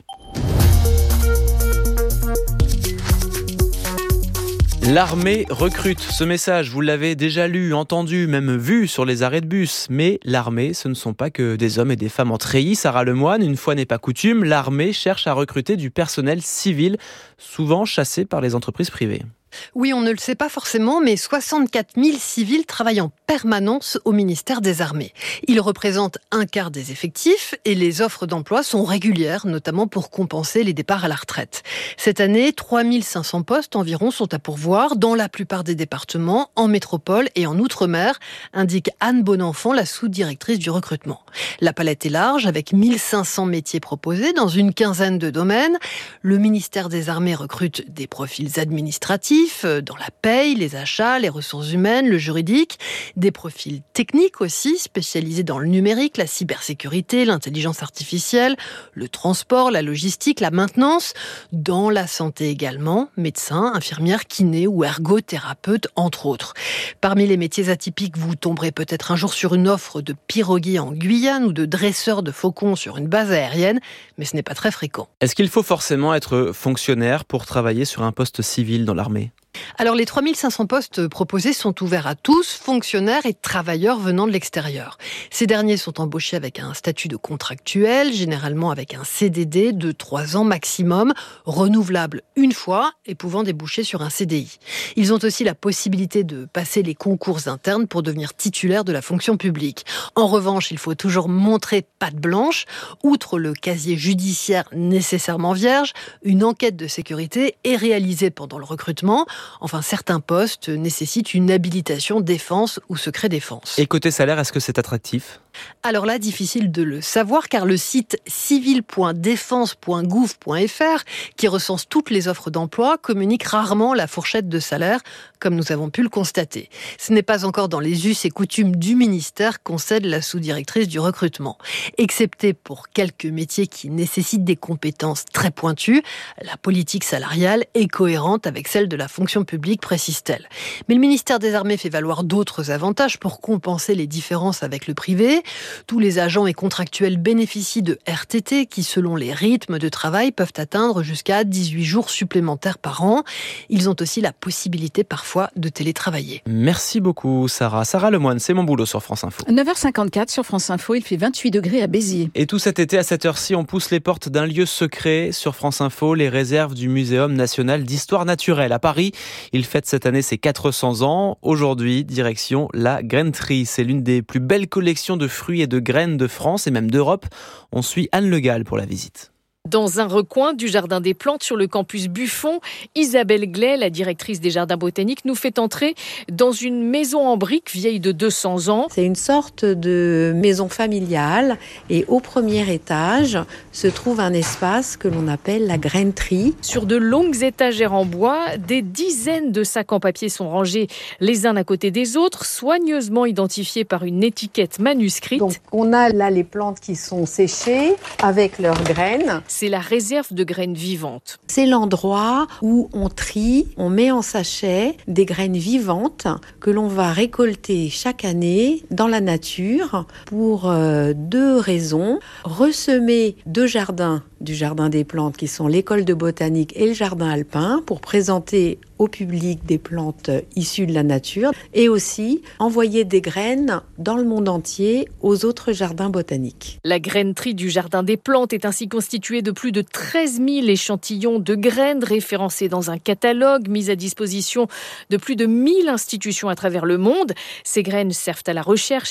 L'armée recrute. Ce message, vous l'avez déjà lu, entendu, même vu sur les arrêts de bus. Mais l'armée, ce ne sont pas que des hommes et des femmes en treillis. Sarah Lemoine, une fois n'est pas coutume, l'armée cherche à recruter du personnel civil, souvent chassé par les entreprises privées. Oui, on ne le sait pas forcément, mais soixante-quatre mille civils travaillent en permanence au ministère des Armées. Ils représentent un quart des effectifs et les offres d'emploi sont régulières, notamment pour compenser les départs à la retraite. Cette année, trois mille cinq cents postes environ sont à pourvoir dans la plupart des départements, en métropole et en outre-mer, indique Anne Bonenfant, la sous-directrice du recrutement. La palette est large, avec mille cinq cents métiers proposés dans une quinzaine de domaines. Le ministère des Armées recrute des profils administratifs, dans la paye, les achats, les ressources humaines, le juridique, des profils techniques aussi, spécialisés dans le numérique, la cybersécurité, l'intelligence artificielle, le transport, la logistique, la maintenance, dans la santé également, médecins, infirmières, kinés ou ergothérapeutes, entre autres. Parmi les métiers atypiques, vous tomberez peut-être un jour sur une offre de piroguier en Guyane ou de dresseur de faucons sur une base aérienne, mais ce n'est pas très fréquent. Est-ce qu'il faut forcément être fonctionnaire pour travailler sur un poste civil dans l'armée ? Alors les trois mille cinq cents postes proposés sont ouverts à tous, fonctionnaires et travailleurs venant de l'extérieur. Ces derniers sont embauchés avec un statut de contractuel, généralement avec un C D D de trois ans maximum, renouvelable une fois et pouvant déboucher sur un C D I. Ils ont aussi la possibilité de passer les concours internes pour devenir titulaires de la fonction publique. En revanche, il faut toujours montrer patte blanche. Outre le casier judiciaire nécessairement vierge, une enquête de sécurité est réalisée pendant le recrutement. Enfin, certains postes nécessitent une habilitation défense ou secret défense. Et côté salaire, est-ce que c'est attractif ? Alors là, difficile de le savoir car le site civil point défense point gouv point f r, qui recense toutes les offres d'emploi, communique rarement la fourchette de salaire, comme nous avons pu le constater. Ce n'est pas encore dans les us et coutumes du ministère, concède la sous-directrice du recrutement. Excepté pour quelques métiers qui nécessitent des compétences très pointues, la politique salariale est cohérente avec celle de la fonction publique, précise-t-elle. Mais le ministère des Armées fait valoir d'autres avantages pour compenser les différences avec le privé. journée. Tous les agents et contractuels bénéficient de R T T qui, selon les rythmes de travail, peuvent atteindre jusqu'à dix-huit jours supplémentaires par an. Ils ont aussi la possibilité parfois de télétravailler. Merci beaucoup Sarah. Sarah Lemoine, c'est mon boulot sur France Info. neuf heures cinquante-quatre sur France Info, il fait vingt-huit degrés à Béziers. Et tout cet été à cette heure-ci, on pousse les portes d'un lieu secret sur France Info, les réserves du Muséum national d'histoire naturelle à Paris. Il fête cette année ses quatre cents ans. Aujourd'hui, direction la grainerie. C'est l'une des plus belles collections de fruits et de graines de France et même d'Europe. On suit Anne Le Gall pour la visite. Dans un recoin du Jardin des Plantes sur le campus Buffon, Isabelle Glay, la directrice des Jardins botaniques, nous fait entrer dans une maison en briques vieille de deux cents ans. C'est une sorte de maison familiale et au premier étage se trouve un espace que l'on appelle la grainerie. Sur de longues étagères en bois, des dizaines de sacs en papier sont rangés les uns à côté des autres, soigneusement identifiés par une étiquette manuscrite. Donc on a là les plantes qui sont séchées avec leurs graines. C'est la réserve de graines vivantes. C'est l'endroit où on trie, on met en sachet des graines vivantes que l'on va récolter chaque année dans la nature pour euh, deux raisons. Ressemer deux jardins du Jardin des Plantes qui sont l'école de botanique et le jardin alpin pour présenter au public des plantes issues de la nature et aussi envoyer des graines dans le monde entier aux autres jardins botaniques. La grainerie du Jardin des Plantes est ainsi constituée de plus de treize mille échantillons de graines référencés dans un catalogue mis à disposition de plus de mille institutions à travers le monde. Ces graines servent à la recherche